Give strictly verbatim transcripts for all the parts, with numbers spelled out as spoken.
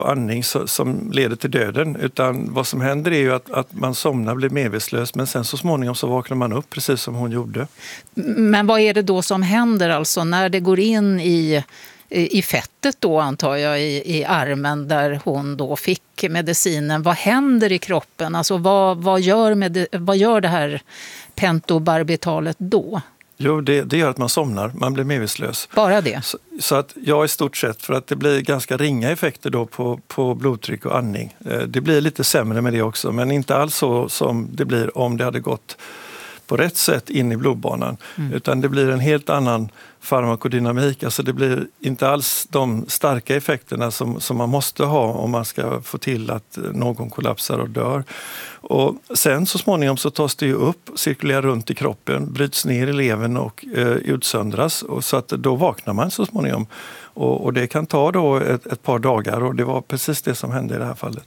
andning som leder till döden, utan vad som händer är ju att, att man somnar, blir medvetslös, men sen så småningom så vaknar man upp precis som hon gjorde. Men vad är det då som händer alltså när det går in i, i fettet då, antar jag, i, i armen där hon då fick medicinen? Vad händer i kroppen? Alltså vad, vad, gör, med, vad gör det här pentobarbitalet då? Jo, det, det gör att man somnar, man blir medvetslös. Bara det? Så, så att jag i stort sett, för att det blir ganska ringa effekter då på, på blodtryck och andning. Det blir lite sämre med det också, men inte alls så som det blir om det hade gått på rätt sätt in i blodbanan. Mm. Utan det blir en helt annan farmakodynamik. Alltså det blir inte alls de starka effekterna som, som man måste ha om man ska få till att någon kollapsar och dör. Och sen så småningom så tas det ju upp, cirkulerar runt i kroppen, bryts ner i levern och eh, utsöndras. Och så att då vaknar man så småningom. Och, och det kan ta då ett, ett par dagar, och det var precis det som hände i det här fallet.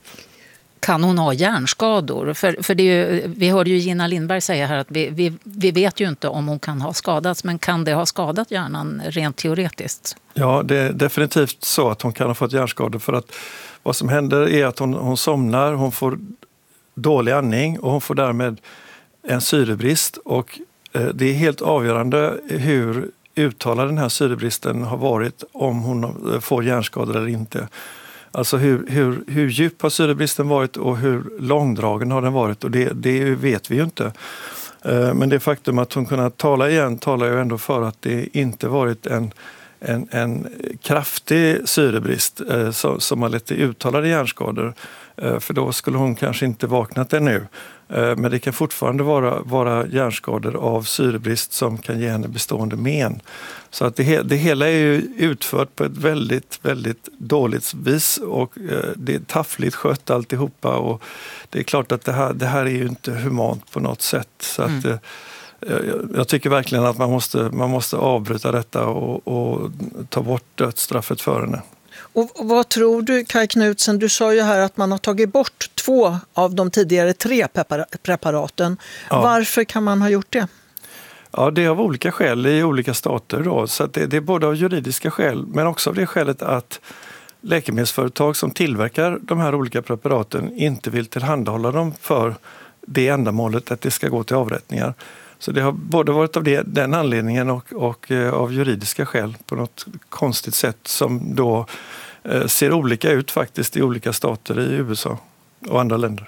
Kan hon ha hjärnskador? För, för det är ju, vi hörde ju Gina Lindberg säga här att vi, vi, vi vet ju inte om hon kan ha skadats, men kan det ha skadat hjärnan rent teoretiskt? Ja, det är definitivt så att hon kan ha fått hjärnskador, för att vad som händer är att hon, hon somnar, hon får dålig andning och hon får därmed en syrebrist, och eh, det är helt avgörande hur uttalad den här syrebristen har varit om hon får hjärnskador eller inte. Alltså hur, hur, hur djup har syrebristen varit och hur långdragen har den varit, och det, det vet vi ju inte. Men det faktum att hon kunnat tala igen talar ju ändå för att det inte varit en, en, en kraftig syrebrist som, som har lett till uttalade hjärnskador. För då skulle hon kanske inte vaknat ännu. Men det kan fortfarande vara, vara hjärnskador av syrebrist som kan ge henne bestående men. Så att det, det hela är ju utfört på ett väldigt, väldigt dåligt vis, och det är taffligt skött alltihopa, och det är klart att det här, det här är ju inte humant på något sätt. Så att, mm. jag, jag tycker verkligen att man måste, man måste avbryta detta och, och ta bort dödsstraffet för henne. Och vad tror du, Kaj Knudsen? Du sa ju här att man har tagit bort två av de tidigare tre preparaten. Ja. Varför kan man ha gjort det? Ja, det är av olika skäl i olika stater då. Så att det, det är både av juridiska skäl, men också av det skälet att läkemedelsföretag som tillverkar de här olika preparaten inte vill tillhandahålla dem för det ändamålet att det ska gå till avrättningar. Så det har både varit av det, den anledningen och, och eh, av juridiska skäl på något konstigt sätt som då eh, ser olika ut faktiskt i olika stater i U S A och andra länder.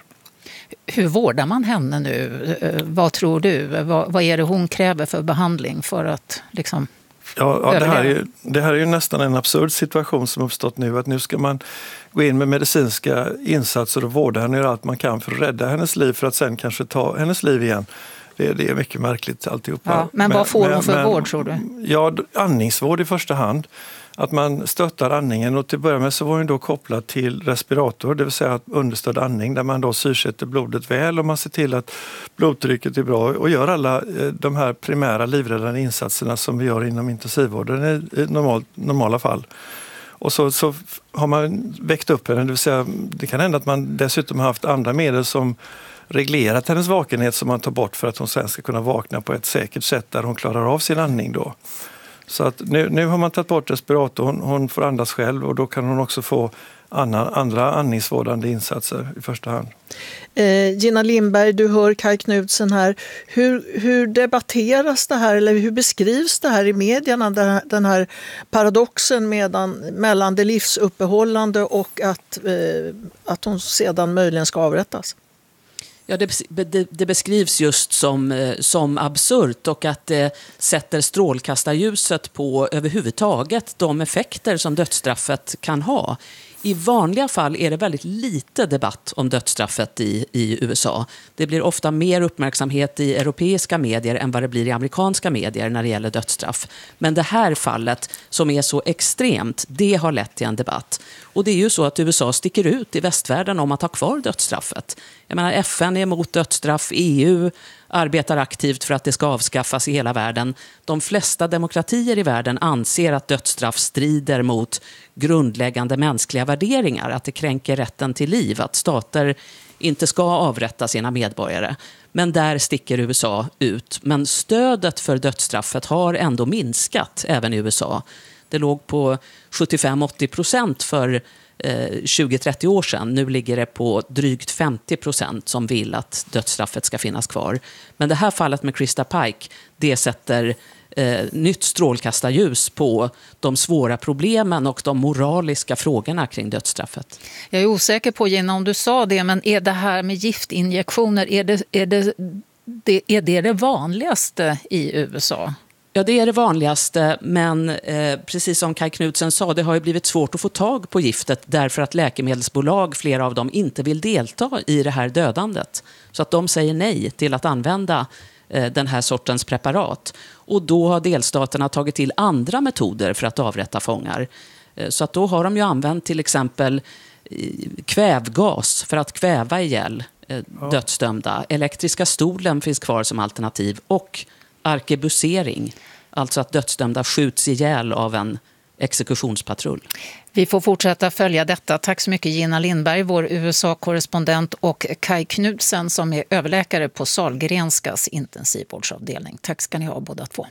Hur vårdar man henne nu? Vad tror du? Vad, vad är det hon kräver för behandling för att liksom ja, ja, det, här är, det här är ju nästan en absurd situation som uppstått nu. Att nu ska man gå in med medicinska insatser och vårda henne och göra allt man kan för att rädda hennes liv, för att sen kanske ta hennes liv igen. Det, det är mycket märkligt alltihopa. Ja, men, men vad får men, hon för men, vård, tror du? Ja, andningsvård i första hand. Att man stöttar andningen, och till början med så var den då kopplad till respirator, det vill säga understödd andning, där man då syrsätter blodet väl och man ser till att blodtrycket är bra och gör alla de här primära livräddande insatserna som vi gör inom intensivvården i, i normal, normala fall. Och så, så har man väckt upp henne, det vill säga det kan hända att man dessutom har haft andra medel som reglerat hennes vakenhet som man tar bort för att hon sen ska kunna vakna på ett säkert sätt där hon klarar av sin andning då. Så att nu, nu har man tagit bort respirator, hon, hon får andas själv, och då kan hon också få annan, andra andningsvårdande insatser i första hand. Eh, Gina Lindberg, du hör Kaj Knudsen här. Hur, hur debatteras det här, eller hur beskrivs det här i medierna, den här, den här paradoxen medan, mellan det livsuppehållande och att, eh, att hon sedan möjligen ska avrättas? Ja, det, det, det beskrivs just som, som absurt, och att det sätter strålkastarljuset på överhuvudtaget de effekter som dödsstraffet kan ha. I vanliga fall är det väldigt lite debatt om dödsstraffet i, i U S A. Det blir ofta mer uppmärksamhet i europeiska medier än vad det blir i amerikanska medier när det gäller dödsstraff. Men det här fallet som är så extremt, det har lett till en debatt. Och det är ju så att U S A sticker ut i västvärlden om att ha kvar dödsstraffet. Jag menar, F N är emot dödsstraff, E U arbetar aktivt för att det ska avskaffas i hela världen. De flesta demokratier i världen anser att dödsstraff strider mot grundläggande mänskliga värderingar, att det kränker rätten till liv, att stater inte ska avrätta sina medborgare. Men där sticker U S A ut. Men stödet för dödsstraffet har ändå minskat även i U S A. Det låg på sjuttiofem till åttio procent för tjugo till trettio år sedan. Nu ligger det på drygt femtio procent som vill att dödsstraffet ska finnas kvar. Men det här fallet med Krista Pike, det sätter eh, nytt strålkastarljus på de svåra problemen och de moraliska frågorna kring dödsstraffet. Jag är osäker på, Gina, om du sa det, men är det här med giftinjektioner, är det, är det, det, är det det vanligaste i U S A? Ja, det är det vanligaste, men eh, precis som Kaj Knudsen sa, det har ju blivit svårt att få tag på giftet därför att läkemedelsbolag, flera av dem, inte vill delta i det här dödandet. Så att de säger nej till att använda eh, den här sortens preparat. Och då har delstaterna tagit till andra metoder för att avrätta fångar. Eh, så att då har de ju använt till exempel eh, kvävgas för att kväva ihjäl eh, ja. dödsdömda. Elektriska stolen finns kvar som alternativ och arkebusering, alltså att dödsdömda skjuts ihjäl av en exekutionspatrull. Vi får fortsätta följa detta. Tack så mycket, Gina Lindberg, vår U S A-korrespondent, och Kaj Knudsen som är överläkare på Sahlgrenskas intensivvårdsavdelning. Tack ska ni ha båda två.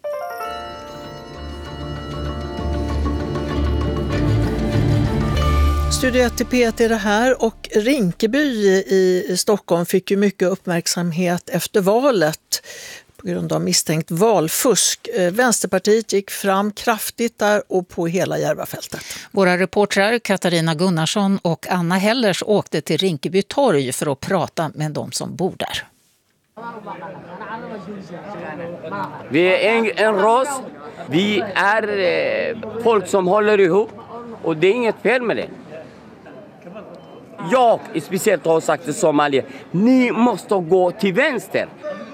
Studio ett till P ett är det här, och Rinkeby i Stockholm fick ju mycket uppmärksamhet efter valet på grund av misstänkt valfusk. Vänsterpartiet gick fram kraftigt där och på hela Järvafältet. Våra reportrar Katarina Gunnarsson och Anna Hellers åkte till Rinkeby torg för att prata med de som bor där. Vi är en, en ras, vi är eh, folk som håller ihop, och det är inget fel med det. Jag speciellt har sagt till Somalia, ni måste gå till vänster.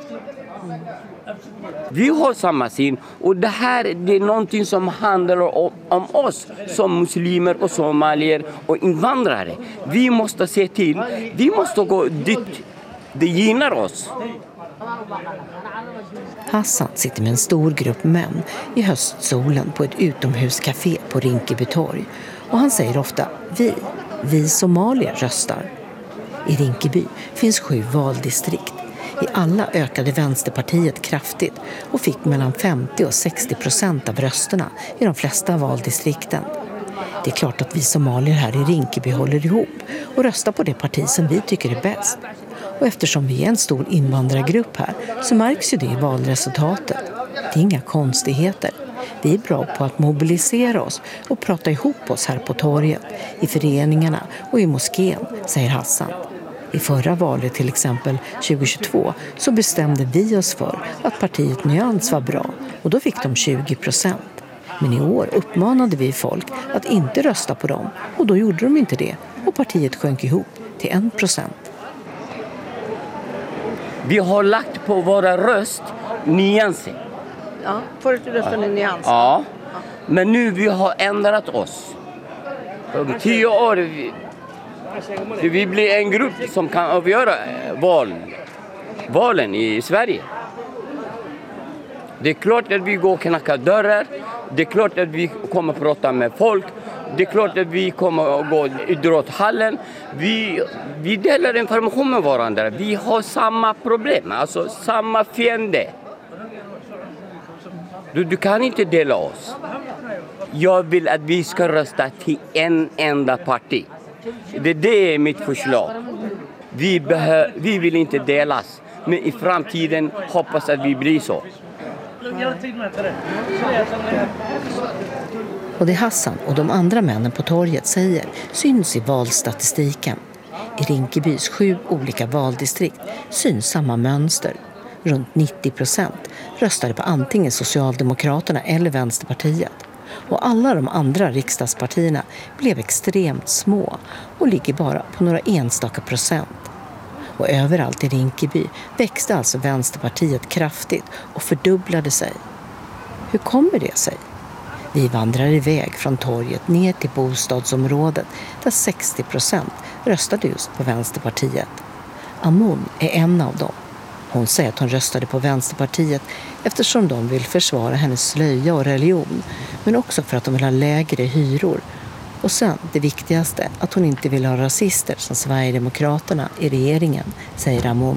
Vi har samma syn, och det här det är någonting som handlar om, om oss som muslimer och somalier och invandrare. Vi måste se till, vi måste gå dit, det gynnar oss. Hassan sitter med en stor grupp män i höstsolen på ett utomhuscafé på Rinkeby torg, och han säger ofta vi, vi somalier röstar. I Rinkeby finns sju valdistrikt. I alla ökade Vänsterpartiet kraftigt och fick mellan femtio och sextio procent av rösterna i de flesta valdistrikten. Det är klart att vi somalier här i Rinkeby håller ihop och röstar på det parti som vi tycker är bäst. Och eftersom vi är en stor invandrargrupp här så märks ju det i valresultatet. Det är inga konstigheter. Vi är bra på att mobilisera oss och prata ihop oss här på torget, i föreningarna och i moskén, säger Hassan. I förra valet till exempel tjugohundratjugotvå så bestämde vi oss för att partiet Nyans var bra, och då fick de tjugo procent. Men i år uppmanade vi folk att inte rösta på dem, och då gjorde de inte det, och partiet sjönk ihop till en procent. Vi har lagt på våra röst nyanser. Ja, förut röstade ni Nyans. Ja, men nu vi har ändrat oss. Om tio år vi, vi blir en grupp som kan avgöra val, valen i Sverige. Det är klart att vi går och knackar dörrar. Det är klart att vi kommer att prata med folk. Det är klart att vi kommer att gå i idrottshallen. Vi, vi delar information med varandra. Vi har samma problem, alltså samma fiende. Du, du kan inte dela oss. Jag vill att vi ska rösta till en enda parti. Det, det är mitt förslag. Vi, behö, vi vill inte delas. Men i framtiden hoppas att vi blir så. Och det Hassan och de andra männen på torget säger syns i valstatistiken. I Rinkebys sju olika valdistrikt syns samma mönster. Runt nittio procent röstade på antingen Socialdemokraterna eller Vänsterpartiet. Och alla de andra riksdagspartierna blev extremt små och ligger bara på några enstaka procent. Och överallt i Rinkeby växte alltså Vänsterpartiet kraftigt och fördubblade sig. Hur kommer det sig? Vi vandrar iväg från torget ner till bostadsområdet där sextio procent röstade just på Vänsterpartiet. Amun är en av dem. Hon säger att hon röstade på Vänsterpartiet eftersom de vill försvara hennes slöja och religion, men också för att de vill ha lägre hyror. Och sen, det viktigaste, att hon inte vill ha rasister som Sverigedemokraterna i regeringen, säger Amun.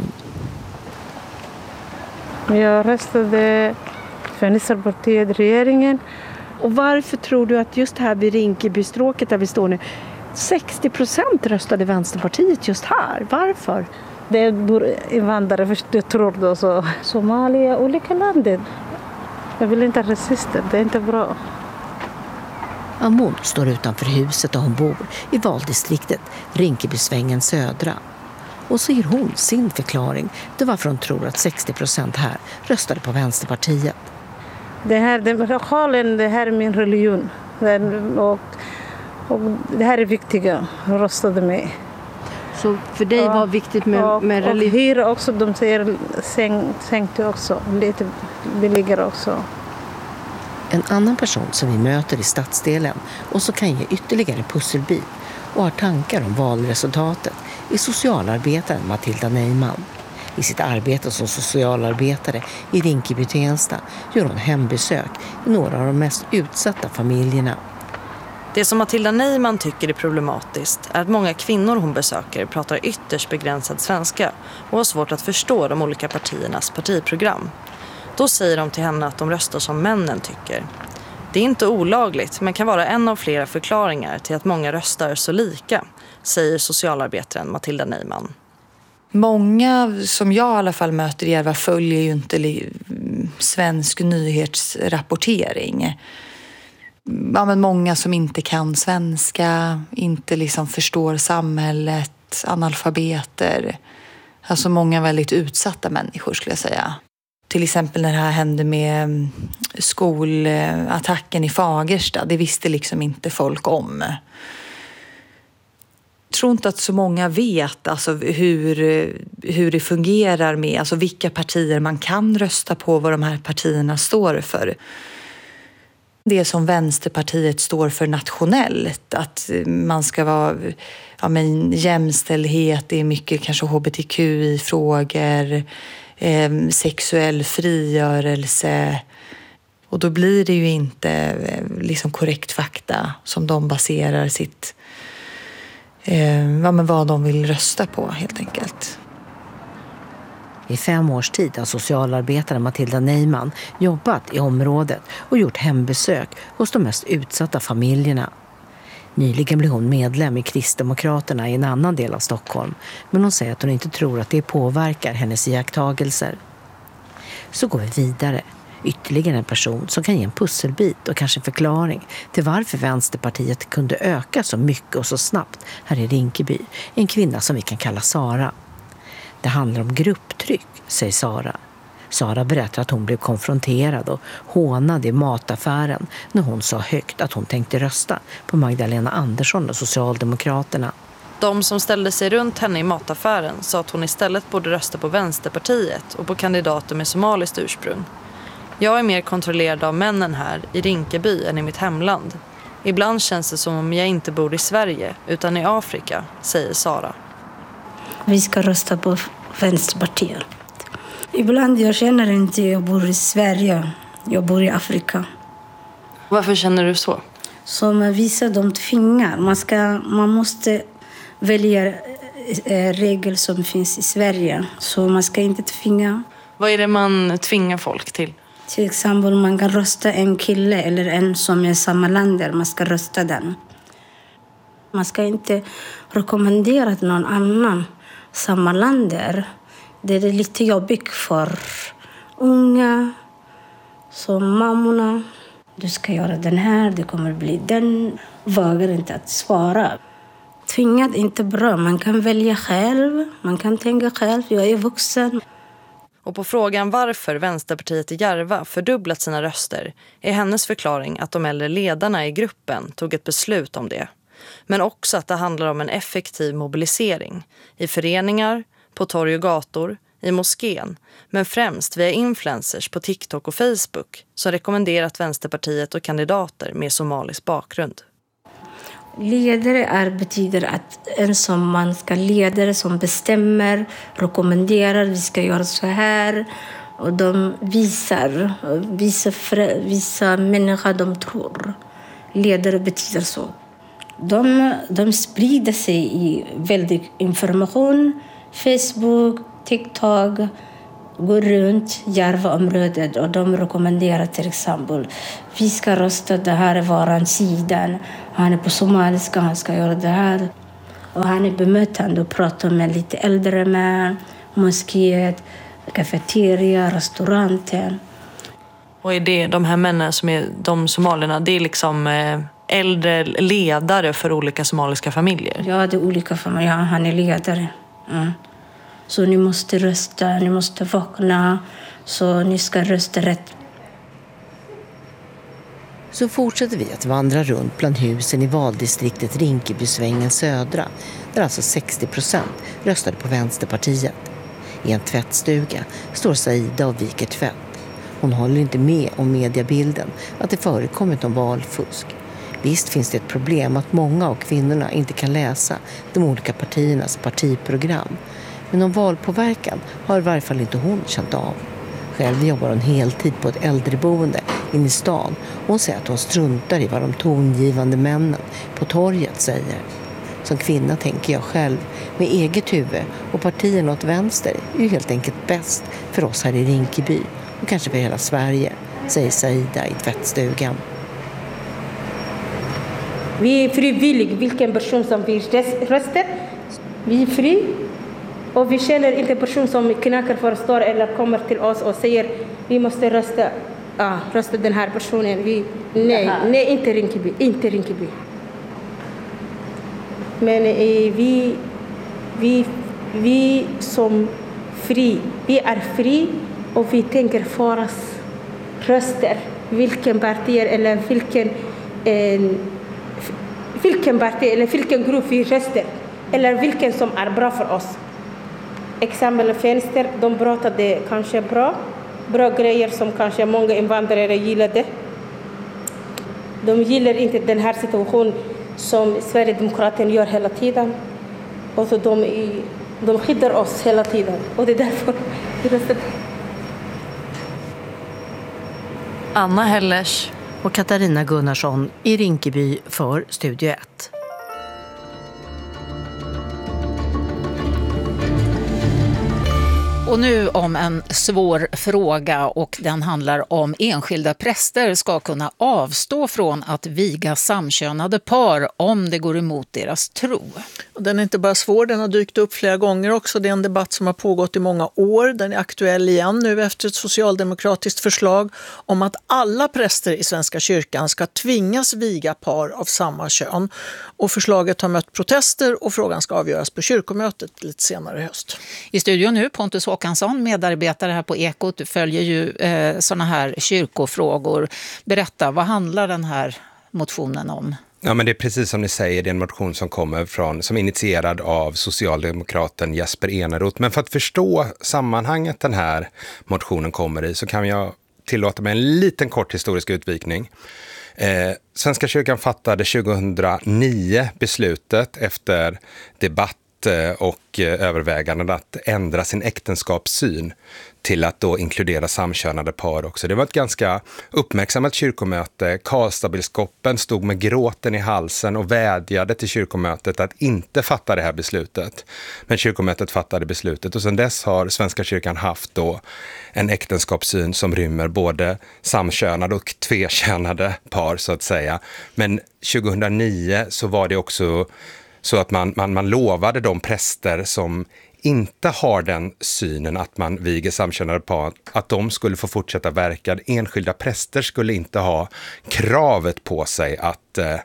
Jag röstade för Vänsterpartiet i regeringen. Och varför tror du att just här vid Rinkebystråket där vi står nu, sextio procent röstade Vänsterpartiet just här. Varför? Det bor invandrare, för jag tror då så. Somalia, olika länder. Jag vill inte ha rasister, det är inte bra. Amon står utanför huset där hon bor i valdistriktet Rinkebysvängen södra. Och så ger hon sin förklaring till varför hon tror att sextio procent här röstade på Vänsterpartiet. Det här, det, sjalen, det här är min religion. Och, och det här är viktiga, röstade med. Så för dig var viktigt med, och, med religion? Och hyra också, de säger säng, sänkte också, lite billigare också. En annan person som vi möter i stadsdelen och som kan ge ytterligare pusselbit och har tankar om valresultatet är socialarbetaren Matilda Neyman. I sitt arbete som socialarbetare i Rinkeby-Tensta gör hon hembesök i några av de mest utsatta familjerna. Det som Matilda Neyman tycker är problematiskt är att många kvinnor hon besöker pratar ytterst begränsad svenska och har svårt att förstå de olika partiernas partiprogram. Då säger de till henne att de röstar som männen tycker. Det är inte olagligt men kan vara en av flera förklaringar till att många röstar så lika, säger socialarbetaren Matilda Neyman. Många som jag i alla fall möter i Järva följer ju inte li- svensk nyhetsrapportering. Ja, men många som inte kan svenska, inte liksom förstår samhället, analfabeter. Alltså många väldigt utsatta människor skulle jag säga. Till exempel när det här hände med skolattacken i Fagersta, det visste liksom inte folk om. Jag tror inte att så många vet alltså hur, hur det fungerar med alltså vilka partier man kan rösta på, vad de här partierna står för. Det som Vänsterpartiet står för nationellt, att man ska vara ja, men jämställdhet, det är mycket kanske H B T Q I-frågor, eh, sexuell frigörelse. Och då blir det ju inte eh, liksom korrekt fakta som de baserar sitt Eh, ja, men vad de vill rösta på helt enkelt. I fem års tid har socialarbetaren Matilda Neyman jobbat i området och gjort hembesök hos de mest utsatta familjerna. Nyligen blev hon medlem i Kristdemokraterna i en annan del av Stockholm, men hon säger att hon inte tror att det påverkar hennes iakttagelser. Så går vi vidare. Ytterligare en person som kan ge en pusselbit och kanske en förklaring till varför Vänsterpartiet kunde öka så mycket och så snabbt här i Rinkeby. En kvinna som vi kan kalla Sara. Det handlar om grupptryck, säger Sara. Sara berättar att hon blev konfronterad och hånad i mataffären när hon sa högt att hon tänkte rösta på Magdalena Andersson och Socialdemokraterna. De som ställde sig runt henne i mataffären sa att hon istället borde rösta på Vänsterpartiet och på kandidater med somaliskt ursprung. Jag är mer kontrollerad av männen här i Rinkeby än i mitt hemland. Ibland känns det som om jag inte bor i Sverige utan i Afrika, säger Sara. Vi ska rösta på Vänsterpartiet. Ibland jag känner inte att jag bor i Sverige, jag bor i Afrika. Varför känner du så? Som vissa de tvingar. Man, ska, man måste välja eh, regler som finns i Sverige. Så man ska inte tvinga. Vad är det man tvingar folk till? Till exempel man kan rösta en kille eller en som är samma länder. Man ska rösta den. Man ska inte rekommendera till någon annan samma länder. Det är lite jobbigt för unga, som mammorna. Du ska göra den här, det kommer bli den. Vågar inte att svara. Tvingat är inte bra. Man kan välja själv, man kan tänka själv. Jag är vuxen. Och på frågan varför Vänsterpartiet i Järva fördubblat sina röster är hennes förklaring att de äldre ledarna i gruppen tog ett beslut om det. Men också att det handlar om en effektiv mobilisering i föreningar, på torg och gator, i moskén, men främst via influencers på TikTok och Facebook som rekommenderat Vänsterpartiet och kandidater med somalisk bakgrund. Ledare är, betyder att en som man ska ledare som bestämmer, rekommenderar, vi ska göra så här. Och de visar, vissa, vissa människor de tror. Ledare betyder så. De, de sprider sig i väldigt information, Facebook, TikTok, går runt Järvaområdet och de rekommenderar till exempel vi ska rösta, det här är våran sidan. Han är på somaliska, han ska göra det här. Och han är bemötande och pratar med lite äldre män, moskéet, kafeteria, restauranten. Och är det de här männen som är de somalierna, det är liksom äldre ledare för olika somaliska familjer? Ja, det är olika familjer. Ja, han är ledare. Mm. Så ni måste rösta, ni måste vakna, så ni ska rösta rätt. Så fortsätter vi att vandra runt bland husen i valdistriktet Rinkebysvängen södra, där alltså sextio procent röstade på Vänsterpartiet. I en tvättstuga står Saida och viker tvätt. Hon håller inte med om mediebilden att det förekommit någon valfusk. Visst finns det ett problem att många av kvinnorna inte kan läsa de olika partiernas partiprogram. Men om valpåverkan har i varje fall inte hon känt av. Själv jobbar hon heltid på ett äldreboende inne i stan. Hon säger att hon struntar i vad de tongivande männen på torget säger. Som kvinna tänker jag själv med eget huvud och partierna åt vänster är ju helt enkelt bäst för oss här i Rinkeby och kanske för hela Sverige, säger Saida i tvättstugan. Vi är frivilliga, vilken person som vi röstar. Vi är fri och vi känner inte en person som knackar för oss eller kommer till oss och säger vi måste rösta, ah, rösta den här personen. Vi, nej, nej, inte Rinkeby, inte Rinkeby. Men eh, vi, vi, vi som fri, vi är fri och vi tänker för oss röster. Vilken parti eller vilken, eh, vilken parti eller vilken grupp vi röstar. Eller vilken som är bra för oss. Exempel fönster, de pratade kanske bra. Bra grejer som kanske många invandrare gillade. De gillar inte den här situationen som Sverigedemokraterna gör hela tiden. Och så de, de skyddar oss hela tiden. Och det är därför vi röstar. Anna Hellers och Katarina Gunnarsson i Rinkeby för Studio ett. Och nu om en svår fråga, och den handlar om enskilda präster ska kunna avstå från att viga samkönade par om det går emot deras tro. Den är inte bara svår, den har dykt upp flera gånger också. Det är en debatt som har pågått i många år. Den är aktuell igen nu efter ett socialdemokratiskt förslag om att alla präster i Svenska kyrkan ska tvingas viga par av samma kön. Och förslaget har mött protester och frågan ska avgöras på kyrkomötet lite senare i höst. I studion nu Pontus Håkansson, medarbetare här på Ekot. Du följer ju eh, såna här kyrkofrågor. Berätta, vad handlar den här motionen om? Ja, men det är precis som ni säger, det är en motion som kommer från, som är initierad av socialdemokraten Jesper Eneroth. Men för att förstå sammanhanget den här motionen kommer i så kan jag tillåta mig en liten kort historisk utvikning. Eh, Svenska kyrkan fattade tjugohundranio beslutet efter debatt och överväganden att ändra sin äktenskapssyn till att då inkludera samkönade par också. Det var ett ganska uppmärksammat kyrkomöte. Karlstadbiskopen stod med gråten i halsen och vädjade till kyrkomötet att inte fatta det här beslutet. Men kyrkomötet fattade beslutet och sedan dess har Svenska kyrkan haft då en äktenskapssyn som rymmer både samkönade och tvekönade par så att säga. Men tjugohundranio så var det också så att man, man, man lovade de präster som inte har den synen att man viger samkönade par, att de skulle få fortsätta verka. Enskilda präster skulle inte ha kravet på sig att eh,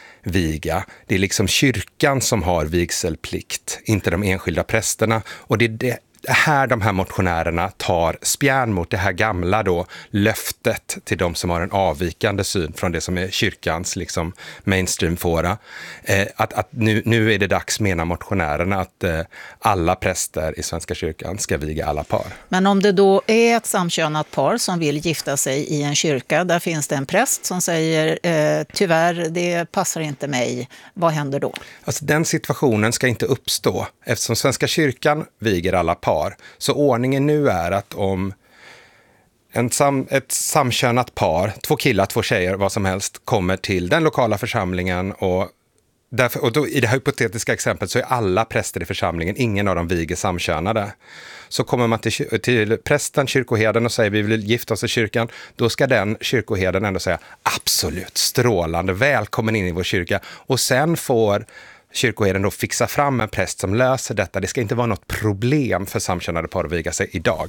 viga. Det är liksom kyrkan som har vigselplikt, inte de enskilda prästerna. Och det är det här de här motionärerna tar spjärn mot det här gamla då löftet till de som har en avvikande syn från det som är kyrkans liksom mainstream-fåra. Eh, att att nu, nu är det dags, menar motionärerna, att eh, alla präster i Svenska kyrkan ska viga alla par. Men om det då är ett samkönat par som vill gifta sig i en kyrka, där finns det en präst som säger eh, tyvärr, det passar inte mig. Vad händer då? Alltså den situationen ska inte uppstå eftersom Svenska kyrkan viger alla par. Så ordningen nu är att om en sam, ett samkönat par, två killar, två tjejer, vad som helst, kommer till den lokala församlingen och därför, och då, i det här hypotetiska exemplet så är alla präster i församlingen, ingen av dem viger samkönade. Så kommer man till, till prästen, kyrkoherden och säger vi vill gifta oss i kyrkan, då ska den kyrkoherden ändå säga absolut, strålande, välkommen in i vår kyrka. Och sen får kyrkoherden då fixa fram en präst som löser detta. Det ska inte vara något problem för samkönade par att viga sig idag.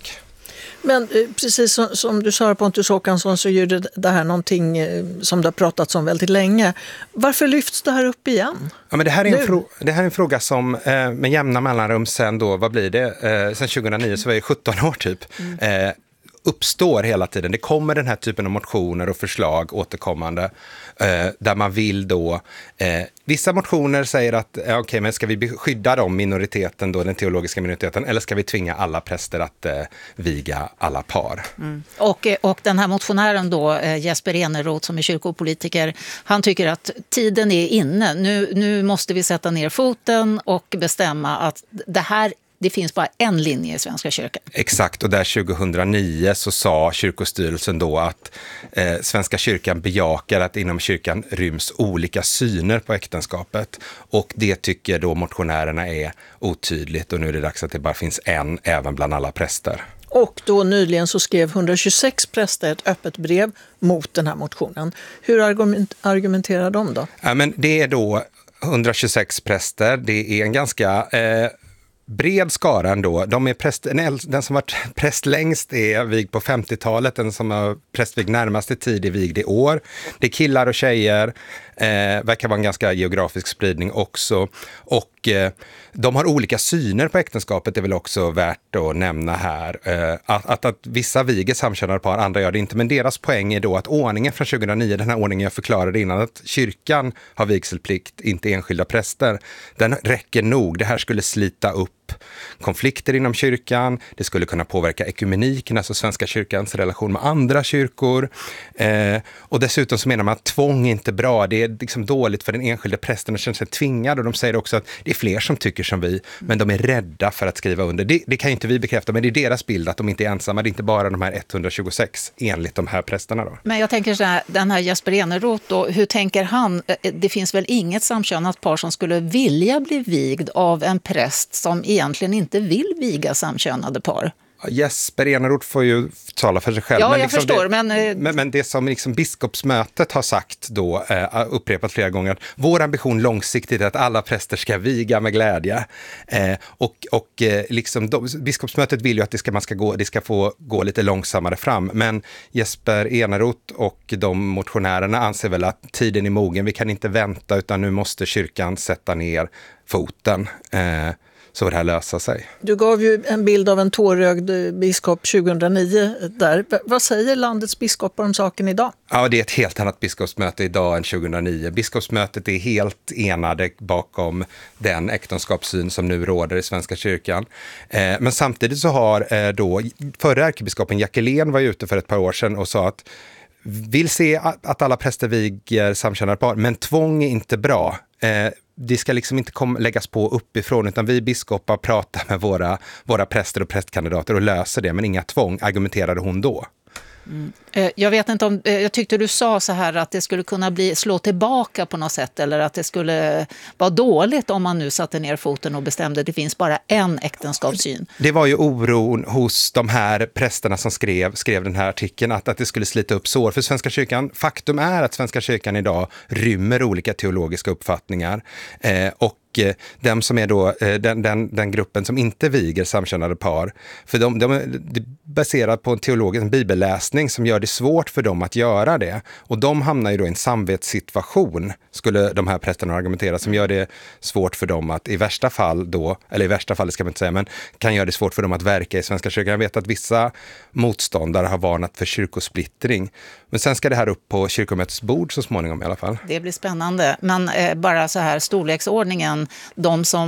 Men precis som, som du sa, Pontus Håkansson, så är det, det här någonting som det har pratats om väldigt länge. Varför lyfts det här upp igen? Ja, men det, här är en frå- det här är en fråga som eh, med jämna mellanrum sen då, vad blir det? Eh, sen tjugohundranio så var det sjutton år typ. Mm. Eh, uppstår hela tiden. Det kommer den här typen av motioner och förslag återkommande eh, där man vill då eh, vissa motioner säger att eh, okej, okay, men ska vi skydda dem minoriteten då, den teologiska minoriteten, eller ska vi tvinga alla präster att eh, viga alla par? Mm. Och, och den här motionären då, eh, Jesper Eneroth som är kyrkopolitiker, han tycker att tiden är inne. Nu, nu måste vi sätta ner foten och bestämma att det här det finns bara en linje i Svenska kyrkan. Exakt, och där tjugohundranio så sa kyrkostyrelsen då att eh, Svenska kyrkan bejakar att inom kyrkan ryms olika syner på äktenskapet. Och det tycker då motionärerna är otydligt och nu är det dags att det bara finns en även bland alla präster. Och då nyligen så skrev hundratjugosex präster ett öppet brev mot den här motionen. Hur argument- argumenterar de då? Ja, men det är då hundratjugosex präster, det är en ganska... Eh, bred skara ändå. De är präst, den som varit präst längst är vigd på femtiotalet, den som har prästvigd närmaste tid är vigd i år. Det är killar och tjejer, eh, verkar vara en ganska geografisk spridning också. Och eh, de har olika syner på äktenskapet, det är väl också värt att nämna här. Eh, att, att, att vissa viger samkönade par, andra gör det inte. Men deras poäng är då att ordningen från tjugohundranio, den här ordningen jag förklarade innan, att kyrkan har vigselplikt, inte enskilda präster, den räcker nog. Det här skulle slita upp konflikter inom kyrkan, det skulle kunna påverka ekumeniken, alltså Svenska kyrkans relation med andra kyrkor. Eh, och dessutom så menar man att tvång är inte bra, det är liksom dåligt för den enskilda prästen att känna sig tvingad, och de säger också att det är fler som tycker som vi, men de är rädda för att skriva under. Det, det kan ju inte vi bekräfta, men det är deras bild att de inte är ensamma, det är inte bara de här etthundratjugosex enligt de här prästerna då. Men jag tänker så här, den här Jesper Eneroth då, hur tänker han? Det finns väl inget samkönat par som skulle vilja bli vigd av en präst som egentligen inte vill viga samkönade par? Jesper Eneroth får ju tala för sig själv. Ja, men jag liksom förstår. Det, men... Men, men det som liksom biskopsmötet har sagt då, eh, upprepat flera gånger, att vår ambition långsiktigt är att alla präster ska viga med glädje. Eh, och och eh, liksom, de, biskopsmötet vill ju att det ska, man ska gå, det ska få gå lite långsammare fram. Men Jesper Eneroth och de motionärerna anser väl att tiden är mogen. Vi kan inte vänta, utan nu måste kyrkan sätta ner foten. Eh, Så det här lösa sig. Du gav ju en bild av en tårögd biskop tjugohundranio där. Vad säger landets biskopar om saken idag? Ja, det är ett helt annat biskopsmöte idag än tjugohundranio. Biskopsmötet är helt enade bakom den äktenskapssyn som nu råder i Svenska kyrkan. Eh, men samtidigt så har eh, då förra ärkebiskopen Jackelén var ute för ett par år sedan och sa att vill se att alla präster viger samkönade par, men tvång är inte bra. Eh, det ska liksom inte kom, läggas på uppifrån, utan vi biskopar pratar med våra, våra präster och prästkandidater och löser det, men inga tvång, argumenterade hon då. Mm. Jag vet inte om, jag tyckte du sa så här att det skulle kunna bli slå tillbaka på något sätt, eller att det skulle vara dåligt om man nu satte ner foten och bestämde att det finns bara en äktenskapssyn. Det var ju oron hos de här prästerna som skrev, skrev den här artikeln att, att det skulle slita upp sår för Svenska kyrkan. Faktum är att Svenska kyrkan idag rymmer olika teologiska uppfattningar eh, och den som är då den, den, den gruppen som inte viger samkönade par, för de, de är baserat på en teologisk en bibelläsning som gör det svårt för dem att göra det, och de hamnar ju då i en samvetssituation, skulle de här prästerna argumentera, som gör det svårt för dem att i värsta fall då, eller i värsta fall ska man inte säga, men kan göra det svårt för dem att verka i Svenska kyrkan. Jag vet att vissa motståndare har varnat för kyrkosplittring, men sen ska det här upp på kyrkomötets bord så småningom i alla fall. Det blir spännande, men eh, bara så här storleksordningen, de som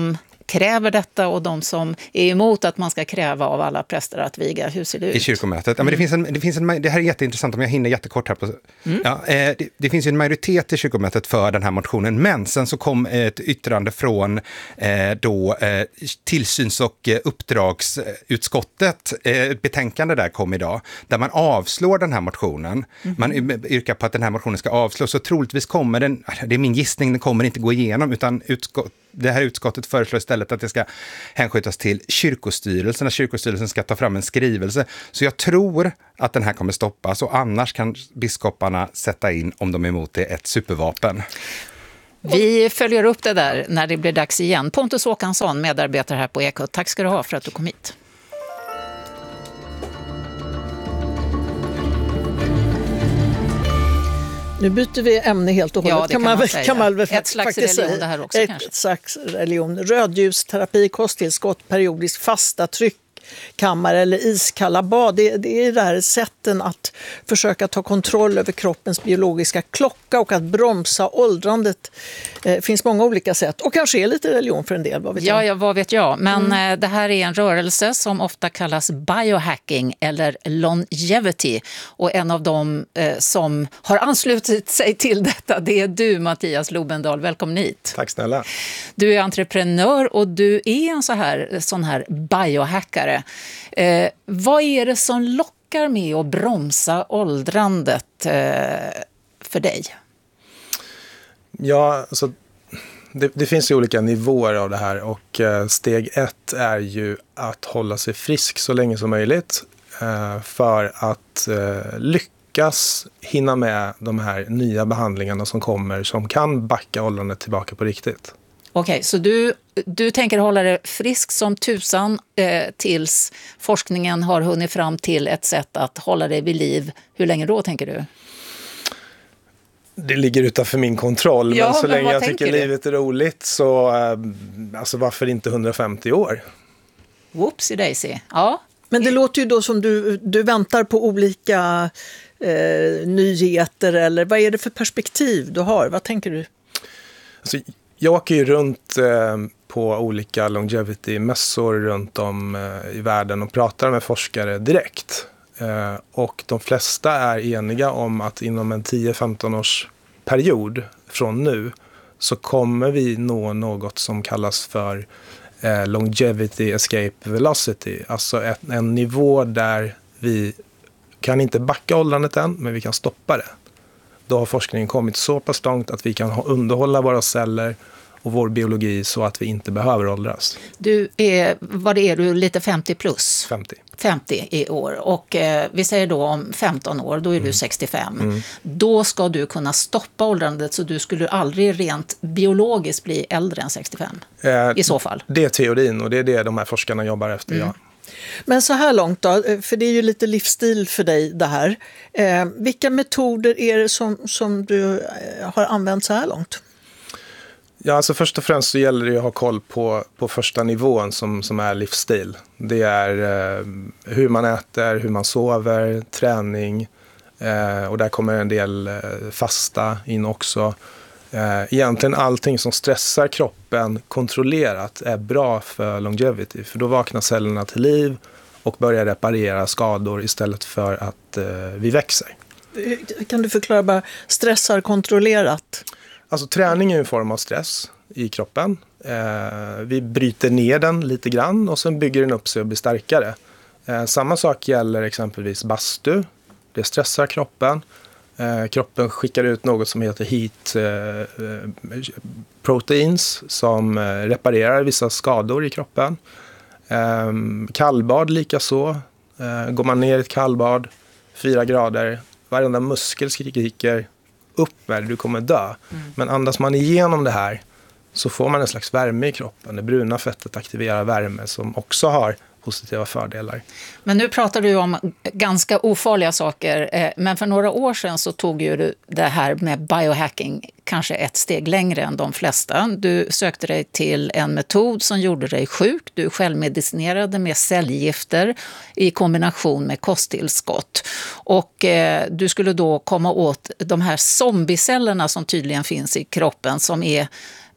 kräver detta och de som är emot att man ska kräva av alla präster att viga. Hur ser det ut? I kyrkomötet. Ja, men det, finns en, det, finns en, det här är jätteintressant om jag hinner jättekort här. På, mm. ja, eh, det, det finns ju en majoritet i kyrkomötet för den här motionen, men sen så kom ett yttrande från eh, då, eh, tillsyns- och eh, uppdragsutskottet. Eh, ett betänkande där kom idag, där man avslår den här motionen. Mm. Man yrkar på att den här motionen ska avslås, så troligtvis kommer den, det är min gissning, den kommer inte gå igenom, utan utskott, det här utskottet föreslår istället att det ska hänskjutas till kyrkostyrelsen, att kyrkostyrelsen ska ta fram en skrivelse. Så jag tror att den här kommer stoppas, och annars kan biskoparna sätta in, om de är emot det, ett supervapen. Vi följer upp det där när det blir dags igen. Pontus Håkansson, medarbetare här på Ekot. Tack ska du ha för att du kom hit. Nu byter vi ämne helt och hållet. Ja, det kan, kan man, man säga. Kan man väl ett slags religion säga. Det här också ett kanske. Ett slags religion. Rödljusterapi, kosttillskott, periodiskt fasta tryck, kammare eller iskalla bad. Det, det är det här sätten att försöka ta kontroll över kroppens biologiska klocka och att bromsa åldrandet. Det eh, finns många olika sätt, och kanske är lite religion för en del, vad vet jag. Ja, ja, vad vet jag. Men Mm. eh, det här är en rörelse som ofta kallas biohacking eller longevity, och en av dem eh, som har anslutit sig till detta, det är du, Mattias Lobendal. Välkommen hit. Tack snälla. Du är entreprenör och du är en så här, sån här biohackare. Eh, vad är det som lockar med att bromsa åldrandet eh, för dig? Ja, alltså, det, det finns ju olika nivåer av det här, och eh, steg ett är ju att hålla sig frisk så länge som möjligt eh, för att eh, lyckas hinna med de här nya behandlingarna som kommer, som kan backa åldrandet tillbaka på riktigt. Okej, så du, du tänker hålla dig frisk som tusan eh, tills forskningen har hunnit fram till ett sätt att hålla dig vid liv. Hur länge då, tänker du? Det ligger utanför min kontroll, Ja, men så men länge vad jag tycker tänker du? livet är roligt så eh, alltså varför inte hundrafemtio år? Whoopsie daisy. Ja. Men det låter ju då som du, du väntar på olika eh, nyheter, eller vad är det för perspektiv du har? Vad tänker du? Alltså, jag åker ju runt eh, på olika longevity-mässor runt om eh, i världen och pratar med forskare direkt. Eh, och de flesta är eniga om att inom en tio till femton års period från nu så kommer vi nå något som kallas för eh, longevity escape velocity. Alltså ett, en nivå där vi kan inte backa åldrandet än, men vi kan stoppa det. Då har forskningen kommit så pass långt att vi kan underhålla våra celler och vår biologi så att vi inte behöver åldras. Du är, vad är du, lite femtio plus? femtio. femtio i år. Och eh, vi säger då om femton år, då är du sextiofem. Mm. Då ska du kunna stoppa åldrandet, så du skulle aldrig rent biologiskt bli äldre än sextiofem. Eh, I så fall. Det är teorin, och det är det de här forskarna jobbar efter, Mm. ja. Men så här långt då, för det är ju lite livsstil för dig det här. Eh, vilka metoder är det som, som du har använt så här långt? Ja, alltså först och främst så gäller det att ha koll på, på första nivån som, som är livsstil. Det är eh, hur man äter, hur man sover, träning, eh, och där kommer en del eh, fasta in också. Eh, egentligen allting som stressar kroppen kontrollerat är bra för longevity, för då vaknar cellerna till liv och börjar reparera skador istället för att eh, vi växer. Kan du förklara bara, stressar kontrollerat? Alltså träning är en form av stress i kroppen. Eh, vi bryter ner den lite grann och sen bygger den upp sig och blir starkare. Eh, samma sak gäller exempelvis bastu. Det stressar kroppen. Eh, kroppen skickar ut något som heter heat eh, proteins som eh, reparerar vissa skador i kroppen. Eh, kallbad lika så. Eh, går man ner i ett kallbad, fyra grader, varenda muskel skriker upp med, du kommer dö. Mm. Men andas man igenom det här så får man en slags värme i kroppen. Det bruna fettet aktiverar värme som också har positiva fördelar. Men nu pratar du om ganska ofarliga saker, men för några år sedan så tog ju du det här med biohacking kanske ett steg längre än de flesta. Du sökte dig till en metod som gjorde dig sjuk. Du självmedicinerade med cellgifter i kombination med kosttillskott. Och eh, du skulle då komma åt de här zombiecellerna som tydligen finns i kroppen, som är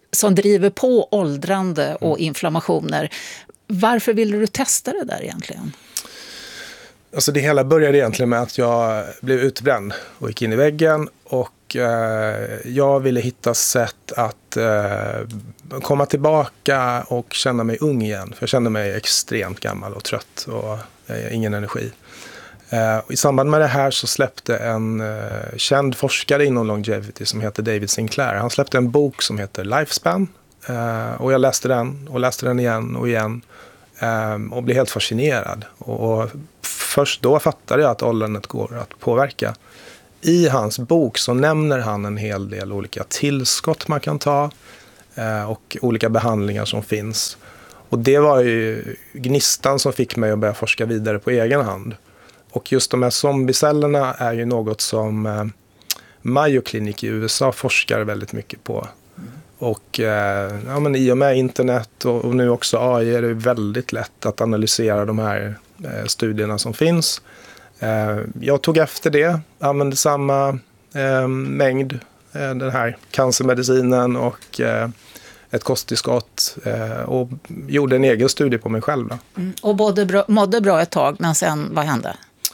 som driver på åldrande och inflammationer. Varför ville du testa det där egentligen? Alltså det hela började egentligen med att jag blev utbränd och gick in i väggen, och eh, jag ville hitta sätt att eh, komma tillbaka och känna mig ung igen. För jag kände mig extremt gammal och trött och eh, ingen energi. Eh, och i samband med det här så släppte en eh, känd forskare inom longevity som heter David Sinclair. Han släppte en bok som heter Lifespan, eh, och jag läste den och läste den igen och igen. Och blev helt fascinerad. Och först då fattade jag att åldrandet går att påverka. I hans bok så nämner han en hel del olika tillskott man kan ta och olika behandlingar som finns. Och det var ju gnistan som fick mig att börja forska vidare på egen hand. Och just de här zombiecellerna är ju något som Mayo Clinic i U S A forskar väldigt mycket på. Och ja, men i och med internet och, och nu också A I är det väldigt lätt att analysera de här eh, studierna som finns. Eh, jag tog efter det, använde samma eh, mängd, eh, den här cancermedicinen och eh, ett kosttillskott eh, och gjorde en egen studie på mig själv. Då. Mm. Och både bra, mådde bra ett tag, men sen vad hände?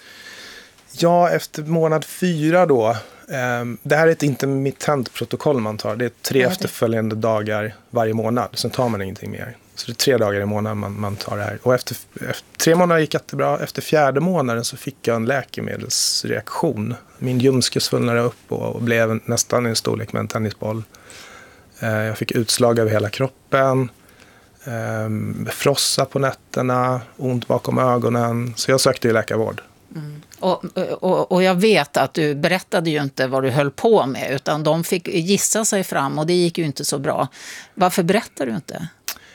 Ja, efter månad fyra då. Det här är ett intermittent protokoll man tar. Det är tre ja, det... efterföljande dagar varje månad. Sen tar man ingenting mer. Så det är tre dagar i månaden man, man tar det här. Och efter, efter tre månader gick jättebra. Efter fjärde månaden så fick jag en läkemedelsreaktion. Min ljumske svullnade upp och, och blev nästan en storlek med en tennisboll. Jag fick utslag över hela kroppen. Frossa på nätterna. Ont bakom ögonen. Så jag sökte ju läkarvård. Mm. Och, och, och jag vet att du berättade ju inte vad du höll på med, utan de fick gissa sig fram och det gick ju inte så bra. Varför berättar du inte?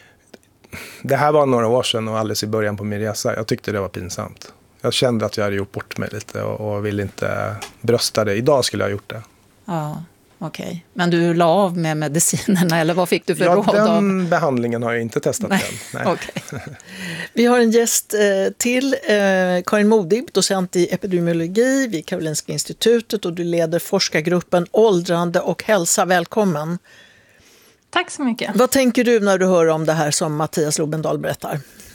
Det här var några år sedan och alldeles i början på min resa. Jag tyckte det var pinsamt. Jag kände att jag hade gjort bort mig lite och, och ville inte brösta det. Idag skulle jag ha gjort det. Ja, okej. Okay. Men du la av med medicinerna eller vad fick du för ja, råd av? Ja, den behandlingen har jag inte testat Nej. än. Nej. Okay. Vi har en gäst eh, till, eh, Karin Modig, docent i epidemiologi vid Karolinska institutet, och du leder forskargruppen Åldrande och hälsa. Välkommen. Tack så mycket. Vad tänker du när du hör om det här som Mattias Lobendahl berättar?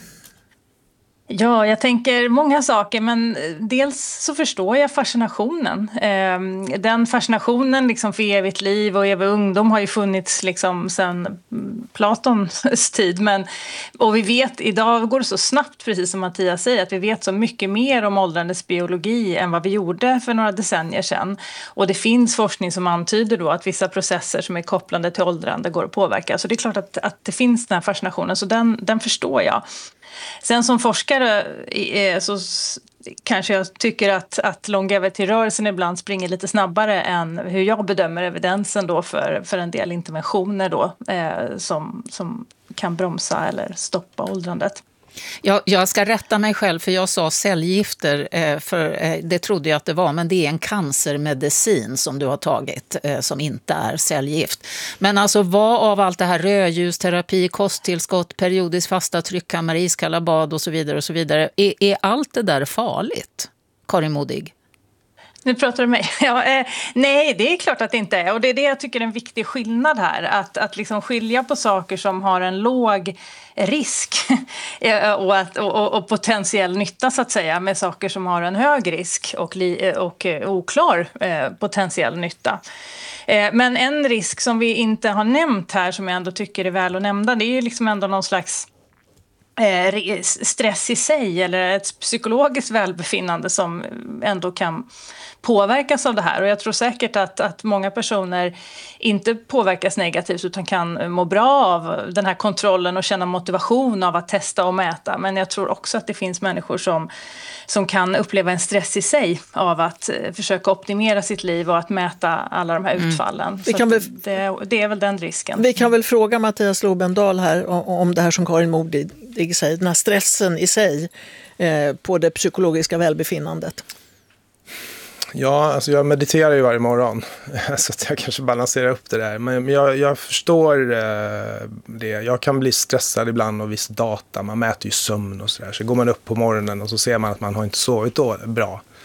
Ja, jag tänker många saker, men dels så förstår jag fascinationen. Den fascinationen liksom för evigt liv och evig ungdom har ju funnits liksom sedan Platons tid. Men, och vi vet, idag går det så snabbt, precis som Mattias säger, att vi vet så mycket mer om åldrandets biologi än vad vi gjorde för några decennier sedan. Och det finns forskning som antyder då att vissa processer som är kopplade till åldrande går att påverka. Så det är klart att, att det finns den här fascinationen, så den, den förstår jag. Sen som forskare så kanske jag tycker att, att longevity-rörelsen ibland springer lite snabbare än hur jag bedömer evidensen då för, för en del interventioner då, eh, som, som kan bromsa eller stoppa åldrandet. Jag, jag ska rätta mig själv, för jag sa cellgifter, eh, för eh, det trodde jag att det var, men det är en cancermedicin som du har tagit eh, som inte är cellgift. Men alltså vad av allt det här, rödljusterapi, kosttillskott, periodiskt fasta tryckkammar, iskalla bad och så vidare och så vidare, är, är allt det där farligt? Karin Modig? Nu pratar du med mig. Ja, eh, nej, det är klart att det inte är. Och det är det jag tycker är en viktig skillnad här. Att, att liksom skilja på saker som har en låg risk och, att, och, och potentiell nytta, så att säga, med saker som har en hög risk och, li, och oklar eh, potentiell nytta. Eh, men en risk som vi inte har nämnt här, som jag ändå tycker är väl att nämna, det är ju liksom ändå någon slags Eh, stress i sig eller ett psykologiskt välbefinnande som ändå kan påverkas av det här. Och jag tror säkert att, att många personer inte påverkas negativt utan kan må bra av den här kontrollen och känna motivation av att testa och mäta. Men jag tror också att det finns människor som, som kan uppleva en stress i sig av att eh, försöka optimera sitt liv och att mäta alla de här utfallen. Mm. Så väl, det, det är väl den risken. Vi kan väl fråga Mattias Lobendahl här om, om det här som Karin Modig säger, den här stressen i sig eh, på det psykologiska välbefinnandet. Ja, alltså jag mediterar ju varje morgon så att jag kanske balanserar upp det där. Men jag, jag förstår eh, det. Jag kan bli stressad ibland av viss data. Man mäter ju sömn och sådär. Så går man upp på morgonen och så ser man att man har inte sovit då bra.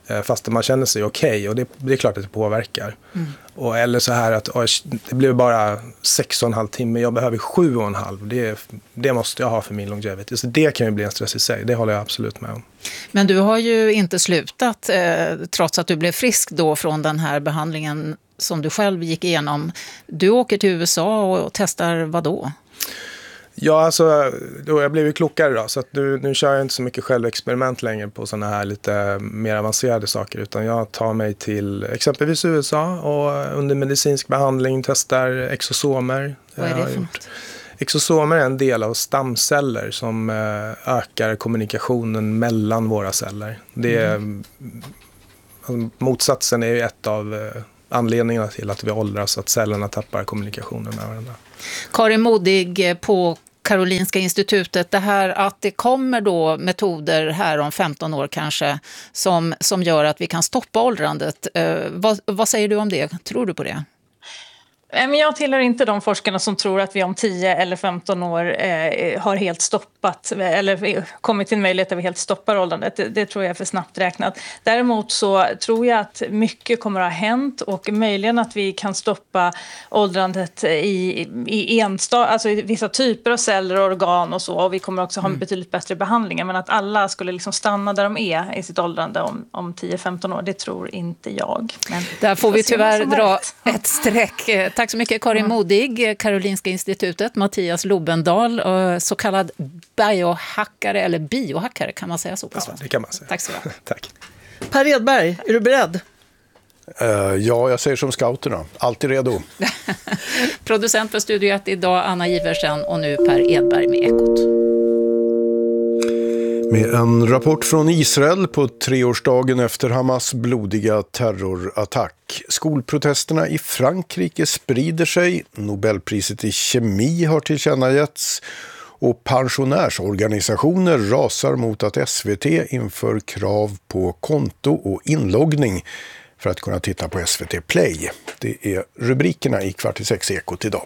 fast man känner sig okej okay, och det, det är klart att det påverkar. Mm. Och, eller så här att oj, det blir bara sex och en halv timme, jag behöver sju och en halv. Det, det måste jag ha för min longevity. Så det kan ju bli en stress i sig, det håller jag absolut med om. Men du har ju inte slutat eh, trots att du blev frisk då från den här behandlingen som du själv gick igenom. Du åker till U S A och testar vad då? Ja, alltså, då jag blev ju klokare då, så att nu, nu kör jag inte så mycket självexperiment längre på sådana här lite mer avancerade saker, utan jag tar mig till exempelvis U S A och under medicinsk behandling testar exosomer. Vad är det för något? Exosomer är en del av stamceller som ökar kommunikationen mellan våra celler. Det är, mm. alltså, motsatsen är ju ett av anledningarna till att vi åldras, att cellerna tappar kommunikationen med varandra. Karin Modig på Karolinska institutet, det här att det kommer då metoder här om femton år kanske som, som gör att vi kan stoppa åldrandet. Eh, vad, vad säger du om det? Tror du på det? Jag tillhör inte de forskarna som tror att vi om tio eller femton år eh, har helt stoppat eller kommit till en möjlighet att vi helt stoppar åldrandet. Det, det tror jag är för snabbt räknat. Däremot så tror jag att mycket kommer att ha hänt och möjligen att vi kan stoppa åldrandet i, i, enstad, alltså i vissa typer av celler och organ och så. Och vi kommer också ha mm. betydligt bättre behandlingar. Men att alla skulle liksom stanna där de är i sitt åldrande om, om tio femton år, det tror inte jag. Men där får vi tyvärr dra ett streck. Tack så mycket Karin Modig, Karolinska institutet, Mattias Lobendal, så kallad biohackare eller biohackare, kan man säga så på svenska? Ja, det kan man säga. Tack så mycket. Tack. Per Edberg, är du beredd? Uh, ja, jag säger som scouterna. Alltid redo. Producent för Studio ett idag, Anna Giversen, och nu Per Edberg med Ekot. Med en rapport från Israel på treårsdagen efter Hamas blodiga terrorattack. Skolprotesterna i Frankrike sprider sig. Nobelpriset i kemi har tillkännagetts. Och pensionärsorganisationer rasar mot att S V T inför krav på konto och inloggning för att kunna titta på S V T Play. Det är rubrikerna i Kvart i sex Ekot idag.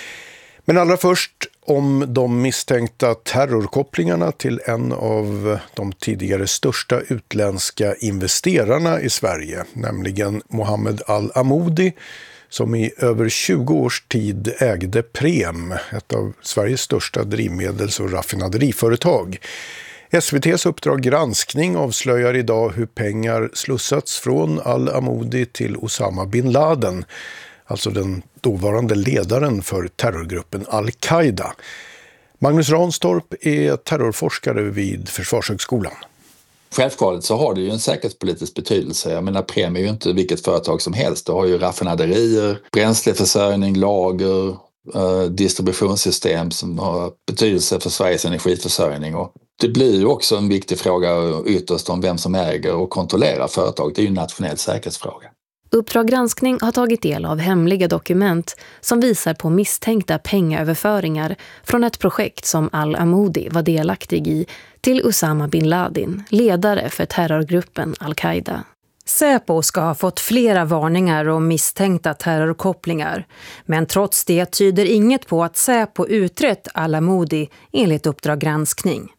Men allra först om de misstänkta terrorkopplingarna till en av de tidigare största utländska investerarna i Sverige, nämligen Mohammed Al-Amoudi, som i över tjugo års tid ägde Prem, ett av Sveriges största drivmedels- och raffinaderiföretag. S V T:s Uppdrag granskning avslöjar idag hur pengar slussats från Al-Amoudi till Osama bin Laden, alltså den dåvarande ledaren för terrorgruppen Al-Qaida. Magnus Ranstorp är terrorforskare vid Försvarshögskolan. Självklart så har det ju en säkerhetspolitisk betydelse. Jag menar, Prem är ju inte vilket företag som helst. Det har ju raffinaderier, bränsleförsörjning, lager, eh, distributionssystem som har betydelse för Sveriges energiförsörjning. Och det blir ju också en viktig fråga ytterst om vem som äger och kontrollerar företaget. Det är ju en nationell säkerhetsfråga. Uppdrag granskning har tagit del av hemliga dokument som visar på misstänkta pengaöverföringar från ett projekt som Al-Amoudi var delaktig i till Osama bin Laden, ledare för terrorgruppen Al-Qaida. Säpo ska ha fått flera varningar om misstänkta terrorkopplingar, men trots det tyder inget på att Säpo utrett Al-Amoudi enligt Uppdrag granskning.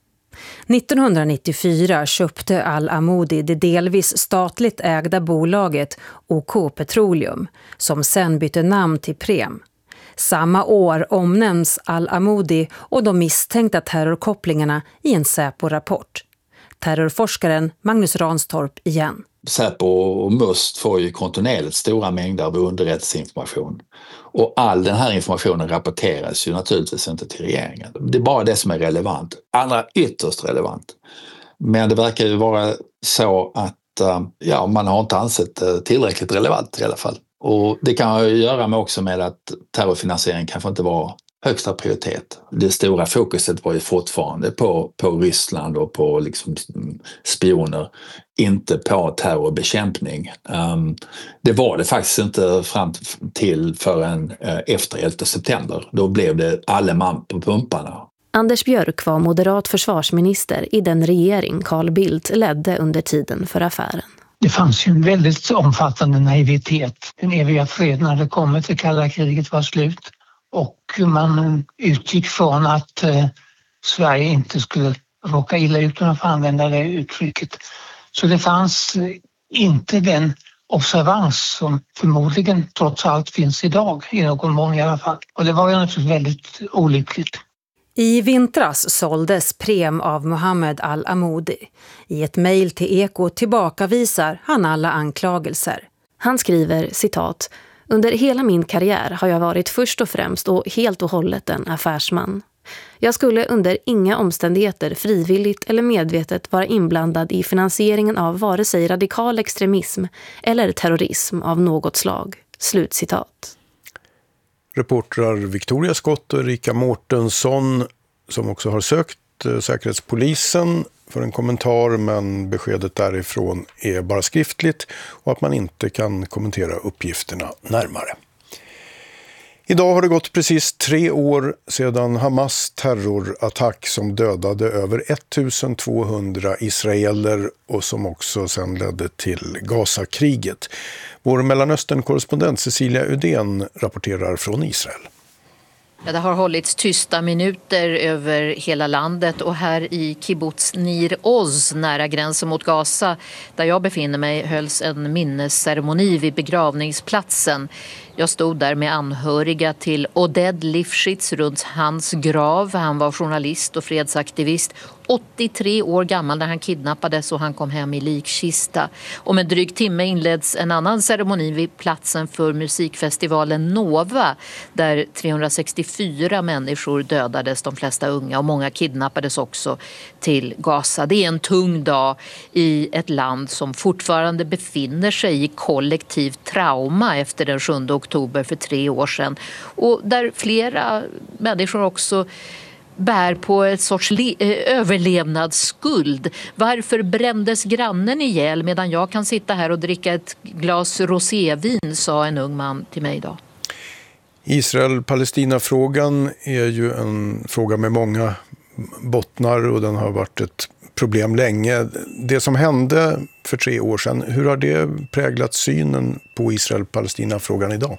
nittonhundranittiofyra köpte Al-Amoudi det delvis statligt ägda bolaget OK Petroleum, som sen bytte namn till Prem. Samma år omnämns Al-Amoudi och de misstänkta terrorkopplingarna i en Säpo-rapport. Terrorforskaren Magnus Ranstorp igen. Säpo och Must får ju kontinuerligt stora mängder av underrättelseinformation. Och all den här informationen rapporteras ju naturligtvis inte till regeringen. Det är bara det som är relevant. Andra ytterst relevant. Men det verkar ju vara så att ja, man har inte ansett det tillräckligt relevant i alla fall. Och det kan ju göra med också med att terrorfinansiering kanske inte var högsta prioritet. Det stora fokuset var ju fortfarande på, på Ryssland och på liksom spioner, inte på terrorbekämpning. Um, det var det faktiskt inte fram till förrän uh, efter elfte september. Då blev det alle man på pumparna. Anders Björk var moderat försvarsminister i den regering Carl Bildt ledde under tiden för affären. Det fanns ju en väldigt omfattande naivitet. Den eviga freden hade kommit, det kalla kriget var slut. Och man utgick från att eh, Sverige inte skulle råka illa ut, om man får använda det uttrycket. Så det fanns inte den observans som förmodligen trots allt finns idag, i någon mån i alla fall. Och det var ju naturligtvis väldigt olyckligt. I vintras såldes Prem av Mohammed Al-Amoudi. I ett mejl till Eko tillbakavisar han alla anklagelser. Han skriver, citat, "Under hela min karriär har jag varit först och främst och helt och hållet en affärsman. Jag skulle under inga omständigheter frivilligt eller medvetet vara inblandad i finansieringen av vare sig radikal extremism eller terrorism av något slag." Slutcitat. Reportrar Victoria Skott och Erika Mårtensson, som också har sökt Säkerhetspolisen för en kommentar, men beskedet därifrån är bara skriftligt och att man inte kan kommentera uppgifterna närmare. Idag har det gått precis tre år sedan Hamas terrorattack som dödade över ettusentvåhundra israeler och som också sedan ledde till Gaza-kriget. Vår Mellanöstern-korrespondent Cecilia Udén rapporterar från Israel. Ja, det har hållits tysta minuter över hela landet och här i kibbutz Nir Oz nära gränsen mot Gaza där jag befinner mig hölls en minnesceremoni vid begravningsplatsen. Jag stod där med anhöriga till Oded Lifshitz runt hans grav. Han var journalist och fredsaktivist. åttiotre år gammal när han kidnappades och han kom hem i likkista. Om en dryg timme inleds en annan ceremoni vid platsen för musikfestivalen Nova där trehundrasextiofyra människor dödades, de flesta unga, och många kidnappades också till Gaza. Det är en tung dag i ett land som fortfarande befinner sig i kollektivt trauma efter den sjunde oktober för tre år sedan och där flera människor också bär på ett sorts le- överlevnadsskuld. Varför brändes grannen ihjäl medan jag kan sitta här och dricka ett glas rosévin, sa en ung man till mig idag. Israel-Palestina-frågan är ju en fråga med många bottnar och den har varit ett problem länge. Det som hände för tre år sedan, hur har det präglat synen på Israel-Palestina-frågan idag?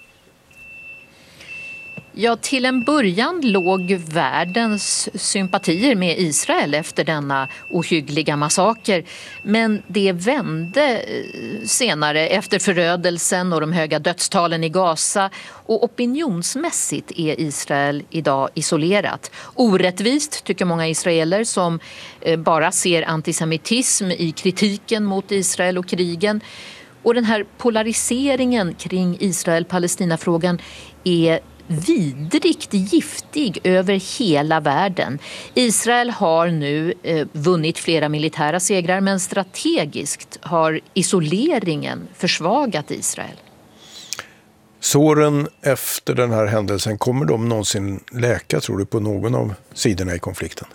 Ja, till en början låg världens sympatier med Israel efter denna ohyggliga massaker. Men det vände senare efter förödelsen och de höga dödstalen i Gaza. Och opinionsmässigt är Israel idag isolerat. Orättvist tycker många israeler som bara ser antisemitism i kritiken mot Israel och krigen. Och den här polariseringen kring Israel-Palestina-frågan är vidrigt giftig över hela världen. Israel har nu eh, vunnit flera militära segrar, men strategiskt har isoleringen försvagat Israel. Såren efter den här händelsen, kommer de någonsin läka, tror du, på någon av sidorna i konflikten?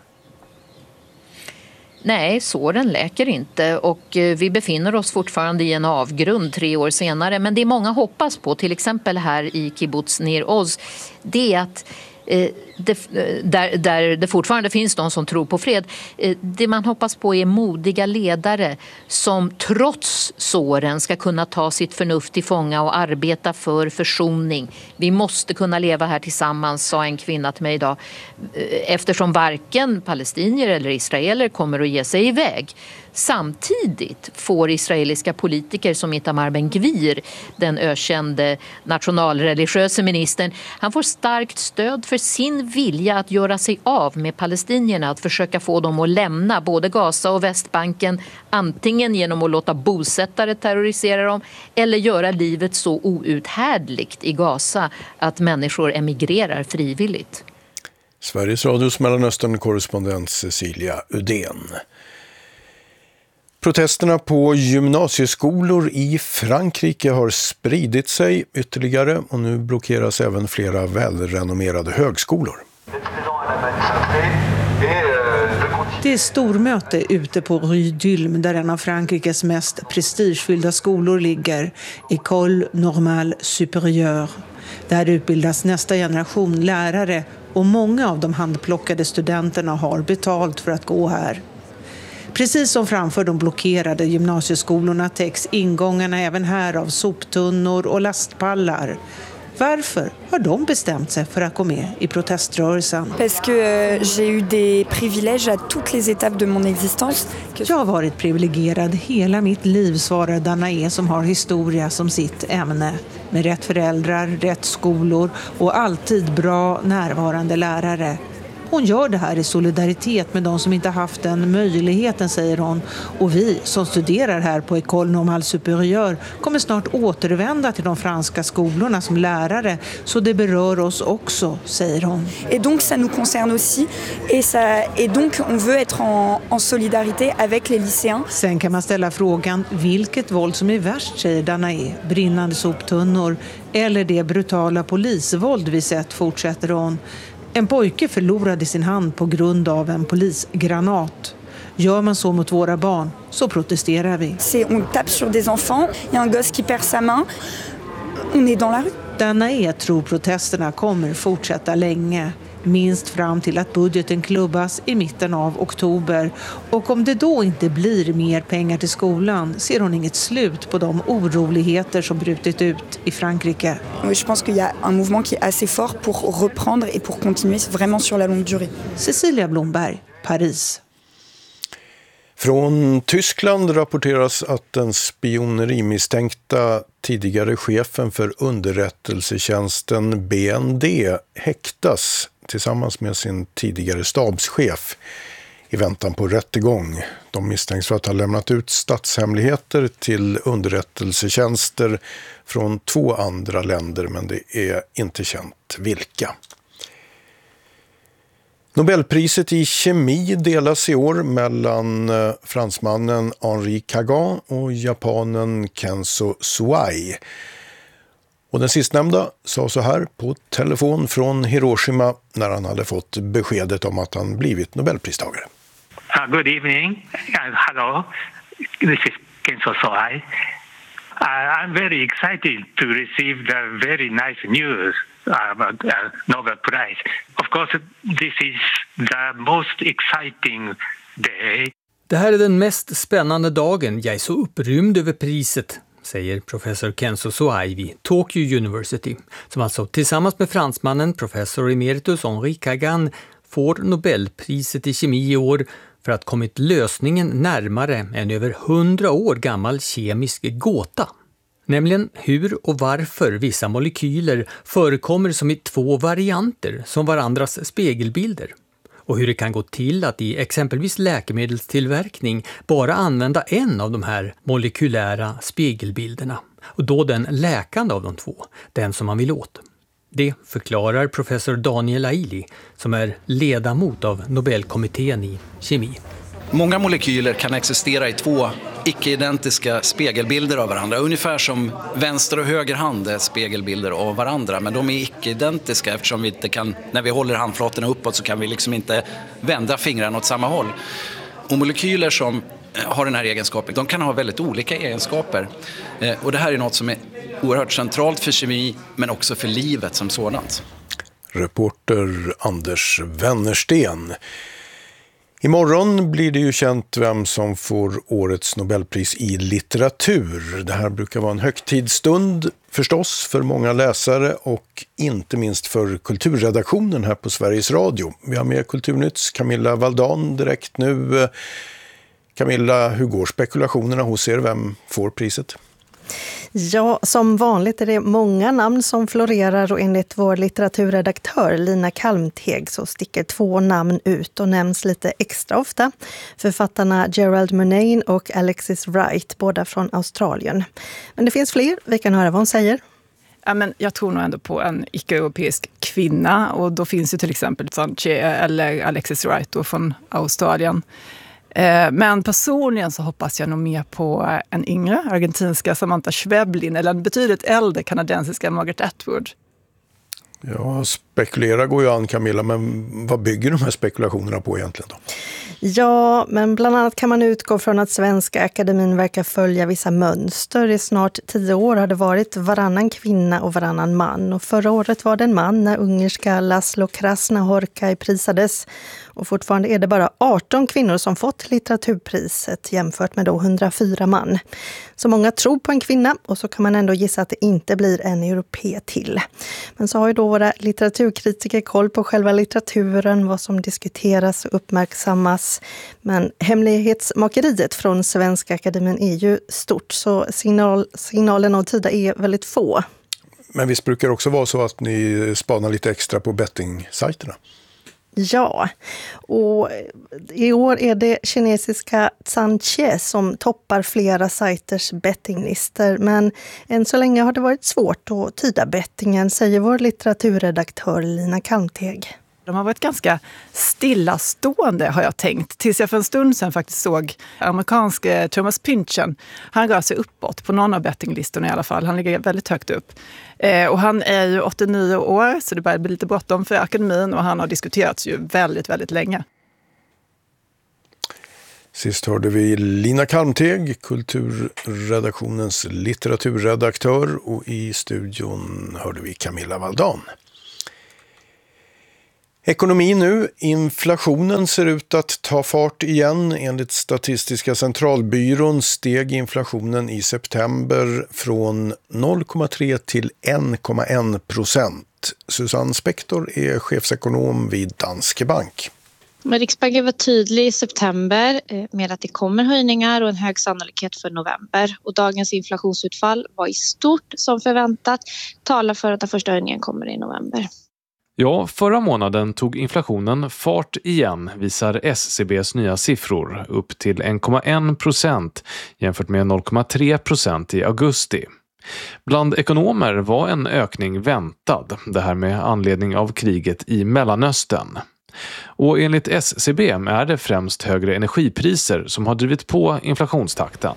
Nej, såren läker inte och vi befinner oss fortfarande i en avgrund tre år senare. Men det många hoppas på, till exempel här i kibbutz Nir Oz, det är att eh, det, där, där det fortfarande finns de som tror på fred. Eh, det man hoppas på är modiga ledare som trots såren ska kunna ta sitt förnuft till fånga och arbeta för försoning. Vi måste kunna leva här tillsammans, sa en kvinna till mig idag. Eftersom varken palestinier eller israeler kommer att ge sig iväg. Samtidigt får israeliska politiker som Itamar Ben-Gvir, den ökände nationalreligiösa ministern, han får starkt stöd för sin vilja att göra sig av med palestinierna, att försöka få dem att lämna både Gaza och Västbanken, antingen genom att låta bosättare terrorisera dem eller göra livet så outhärdligt i Gaza att människor emigrerar frivilligt. Sveriges Radios Mellanöstern-korrespondent Cecilia Udén. Protesterna på gymnasieskolor i Frankrike har spridit sig ytterligare och nu blockeras även flera välrenommerade högskolor. Det är stormöte ute på Rue d'Ulm där en av Frankrikes mest prestigefyllda skolor ligger, École Normale Supérieure. Där utbildas nästa generation lärare och många av de handplockade studenterna har betalt för att gå här. Precis som framför de blockerade gymnasieskolorna täcks ingångarna även här av soptunnor och lastpallar. Varför har de bestämt sig för att gå med i proteströrelsen? Parce que euh, j'ai eu des privilèges à toutes les étapes de mon existence. Jag har varit privilegierad hela mitt liv, svarar Danae som har historia som sitt ämne. Med rätt föräldrar, rätt skolor och alltid bra närvarande lärare. Hon gör det här i solidaritet med de som inte haft den möjligheten, säger hon. Och vi som studerar här på École Normale Supérieure kommer snart återvända till de franska skolorna som lärare. Så det berör oss också, säger hon. Et donc ça nous concerne aussi. Et, ça, et donc on veut être en, en solidarité avec les lycéens. Sen kan man ställa frågan vilket våld som är värst, säger Danae. Brinnande soptunnor eller det brutala polisvåld vi sett, fortsätter hon. En pojke förlorade sin hand på grund av en polisgranat. Gör man så mot våra barn så protesterar vi. On tape sur des enfants, il y a un gosse qui perd sa main. On est dans la rue. Danae tror protesterna kommer fortsätta länge. Minst fram till att budgeten klubbas i mitten av oktober. Och om det då inte blir mer pengar till skolan ser hon inget slut på de oroligheter som brutit ut i Frankrike. Je pense qu'il y a un mouvement qui est assez fort pour reprendre et pour continuer vraiment sur la longue durée. Cecilia Blomberg, Paris. Från Tyskland rapporteras att den spionerimisstänkta tidigare chefen för underrättelsetjänsten B N D häktas tillsammans med sin tidigare stabschef i väntan på rättegång. De misstänks för att ha lämnat ut statshemligheter till underrättelsetjänster från två andra länder, men det är inte känt vilka. Nobelpriset i kemi delas i år mellan fransmannen Henri Kagan och japanen Kenzo Suai. Och den sistnämnda sa så här på telefon från Hiroshima när han hade fått beskedet om att han blivit Nobelpristagare. Uh, good evening. Uh, hello. This is Kenzo Suai. Uh, I'm very excited to receive the very nice news about uh, Nobel Prize. Of course, this is the most exciting day. Det här är den mest spännande dagen. Jag är så upprymd över priset, säger professor Kenzo Suai vid Tokyo University, som alltså tillsammans med fransmannen professor emeritus Henri Kagan får Nobelpriset i kemi i år för att kommit lösningen närmare en över hundra år gammal kemisk gåta. Nämligen hur och varför vissa molekyler förekommer som i två varianter som varandras spegelbilder. Och hur det kan gå till att i exempelvis läkemedelstillverkning bara använda en av de här molekylära spegelbilderna. Och då den läkande av de två, den som man vill åt. Det förklarar professor Daniel Aili som är ledamot av Nobelkommittén i kemi. Många molekyler kan existera i två icke-identiska spegelbilder av varandra. Ungefär som vänster och höger hand är spegelbilder av varandra. Men de är icke-identiska eftersom vi inte kan, när vi håller handflatorna uppåt så kan vi liksom inte vända fingrarna åt samma håll. Och molekyler som har den här egenskapen, de kan ha väldigt olika egenskaper. Och det här är något som är oerhört centralt för kemi men också för livet som sådant. Reporter Anders Wennersten. Imorgon blir det ju känt vem som får årets Nobelpris i litteratur. Det här brukar vara en högtidsstund förstås för många läsare och inte minst för kulturredaktionen här på Sveriges Radio. Vi har med Kulturnytts Camilla Valdan direkt nu. Camilla, hur går spekulationerna hos er? Vem får priset? Ja, som vanligt är det många namn som florerar och enligt vår litteraturredaktör Lina Kalmteg så sticker två namn ut och nämns lite extra ofta. Författarna Gerald Murnane och Alexis Wright, båda från Australien. Men det finns fler, vi kan höra vad hon säger. Ja, men jag tror nog ändå på en icke-europeisk kvinna och då finns ju till exempel Sanche eller Alexis Wright då från Australien. Men personligen så hoppas jag nog mer på en yngre argentinska Samantha Schweblin eller en betydligt äldre kanadensiska Margaret Atwood. Ja, spekulera går ju an Camilla, men vad bygger de här spekulationerna på egentligen då? Ja, men bland annat kan man utgå från att Svenska Akademin verkar följa vissa mönster. I snart tio år har det varit varannan kvinna och varannan man. Och förra året var det en man när ungerska Laszlo Krasznahorkai prisades. Och fortfarande är det bara arton kvinnor som fått litteraturpriset jämfört med då hundrafyra man. Så många tror på en kvinna och så kan man ändå gissa att det inte blir en europé till. Men så har ju då våra litteraturkritiker koll på själva litteraturen, vad som diskuteras och uppmärksammas. Men hemlighetsmakeriet från Svenska Akademin är ju stort, så signal, signalerna och tider är väldigt få. Men visst brukar det också vara så att ni spanar lite extra på bettingsajterna? Ja, och i år är det kinesiska Zhanche som toppar flera sajters bettinglistor. Men än så länge har det varit svårt att tyda bettingen, säger vår litteraturredaktör Lina Kalmteg. De har varit ganska stillastående har jag tänkt. Tills jag för en stund sedan faktiskt såg amerikanske Thomas Pynchon. Han rör sig uppåt på någon av bettinglistorna i alla fall. Han ligger väldigt högt upp. Eh, och han är ju åttionio år så det börjar bli lite bråttom för akademin. Och han har diskuterats ju väldigt, väldigt länge. Sist hörde vi Lina Kalmteg, kulturredaktionens litteraturredaktör. Och i studion hörde vi Camilla Valdan. Ekonomi nu. Inflationen ser ut att ta fart igen. Enligt Statistiska centralbyrån steg inflationen i september från noll komma tre till en komma en procent. Susanne Spektor är chefsekonom vid Danske Bank. Men Riksbanken var tydlig i september med att det kommer höjningar och en hög sannolikhet för november. Och dagens inflationsutfall var i stort som förväntat. Talar för att den första höjningen kommer i november. Ja, förra månaden tog inflationen fart igen, visar S C B:s nya siffror, upp till en komma en procent jämfört med noll komma tre procent i augusti. Bland ekonomer var en ökning väntad, det här med anledning av kriget i Mellanöstern. Och enligt S C B är det främst högre energipriser som har drivit på inflationstakten.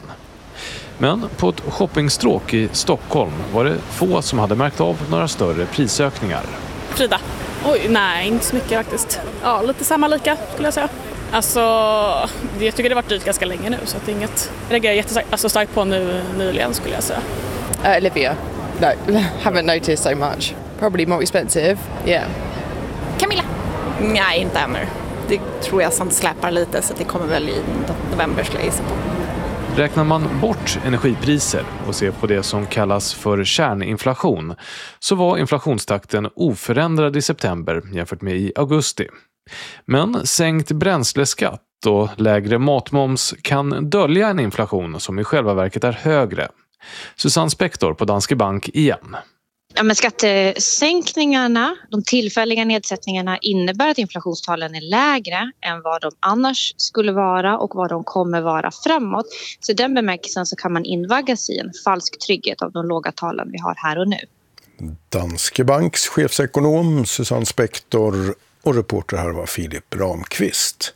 Men på ett shoppingstråk i Stockholm var det få som hade märkt av några större prisökningar. Frida. Oj, nej, inte så mycket faktiskt. Ja, lite samma lika skulle jag säga. Alltså, jag tycker det har varit dyrt ganska länge nu så att det är inget jag reagerar jättestarkt alltså starkt på nu nyligen skulle jag säga. Uh, Olivia. No, haven't noticed so much. Probably more expensive. Yeah. Camilla. Nej, inte ännu. Det tror jag sånt släpar lite så det kommer väl i november skulle jag gissa på. Räknar man bort energipriser och ser på det som kallas för kärninflation så var inflationstakten oförändrad i september jämfört med i augusti. Men sänkt bränsleskatt och lägre matmoms kan dölja en inflation som i själva verket är högre. Susanne Spektor på Danske Bank igen. Ja, men skattesänkningarna, de tillfälliga nedsättningarna innebär att inflationstalen är lägre än vad de annars skulle vara och vad de kommer vara framåt. Så i den bemärkelsen så kan man invaggas i en falsk trygghet av de låga talen vi har här och nu. Danske Banks chefsekonom Susanne Spektor och reporter här var Filip Ramqvist.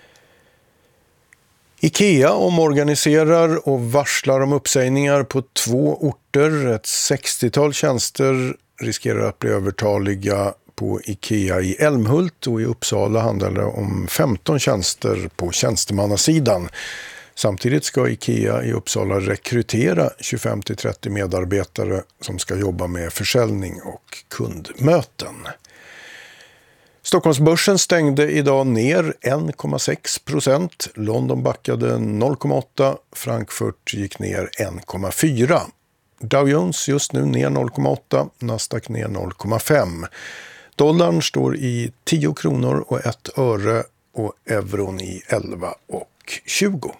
IKEA omorganiserar och varslar om uppsägningar på två orter. Ett sextiotal tjänster riskerar att bli övertaliga på IKEA i Älmhult och i Uppsala handlar det om femton tjänster på tjänstemannasidan. Samtidigt ska IKEA i Uppsala rekrytera tjugofem till trettio medarbetare som ska jobba med försäljning och kundmöten. Stockholmsbörsen stängde idag ner en komma sex procent. London backade noll komma åtta. Frankfurt gick ner en komma fyra. Dow Jones just nu ner noll komma åtta. Nasdaq ner noll komma fem. Dollarn står i tio kronor och ett öre och euron i elva och tjugo.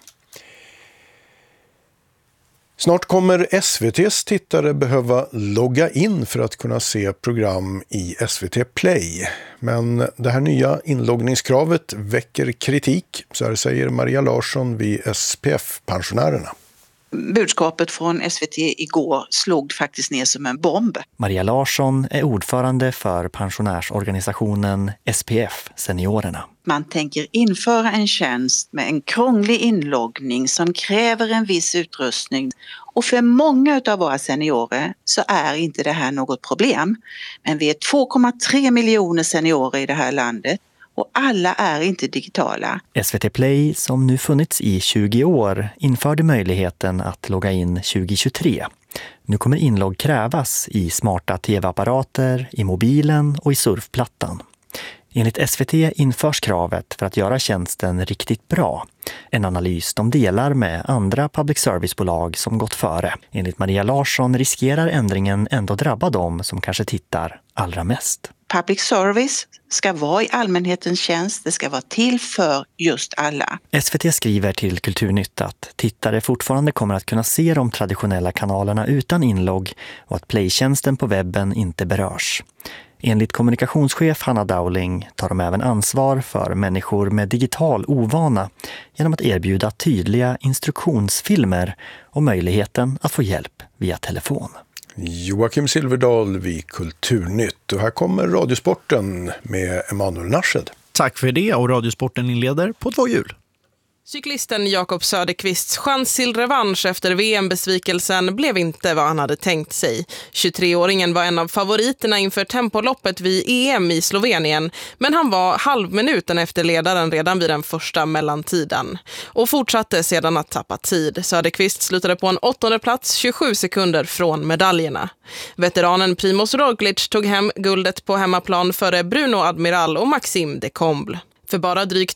Snart kommer S V T:s tittare behöva logga in för att kunna se program i S V T Play. Men det här nya inloggningskravet väcker kritik, så här säger Maria Larsson vid S P F-pensionärerna. Budskapet från S V T igår slog faktiskt ner som en bomb. Maria Larsson är ordförande för pensionärsorganisationen S P F Seniorerna. Man tänker införa en tjänst med en krånglig inloggning som kräver en viss utrustning. Och för många av våra seniorer så är inte det här något problem. Men vi är två komma tre miljoner seniorer i det här landet. Och alla är inte digitala. S V T Play, som nu funnits i tjugo år, införde möjligheten att logga in tjugohundratjugotre. Nu kommer inlogg krävas i smarta tv-apparater, i mobilen och i surfplattan. Enligt S V T införs kravet för att göra tjänsten riktigt bra. En analys de delar med andra public service-bolag som gått före. Enligt Maria Larsson riskerar ändringen ändå drabba dem som kanske tittar allra mest. Public service ska vara i allmänhetens tjänst, det ska vara till för just alla. S V T skriver till Kulturnytt att tittare fortfarande kommer att kunna se de traditionella kanalerna utan inlogg och att playtjänsten på webben inte berörs. Enligt kommunikationschef Hanna Dowling tar de även ansvar för människor med digital ovana genom att erbjuda tydliga instruktionsfilmer och möjligheten att få hjälp via telefon. Joakim Silverdal vid Kulturnytt. Och här kommer Radiosporten med Emanuel Narshed. Tack för det, och Radiosporten inleder på två hjul. Cyklisten Jakob Söderqvists chans till revansch efter V M-besvikelsen blev inte vad han hade tänkt sig. tjugotre-åringen var en av favoriterna inför tempoloppet vid E M i Slovenien, men han var halvminuten efter ledaren redan vid den första mellantiden och fortsatte sedan att tappa tid. Söderqvist slutade på en åttonde plats, tjugosju sekunder från medaljerna. Veteranen Primoz Roglic tog hem guldet på hemmaplan före Bruno Admiral och Maxime de Comble. För bara drygt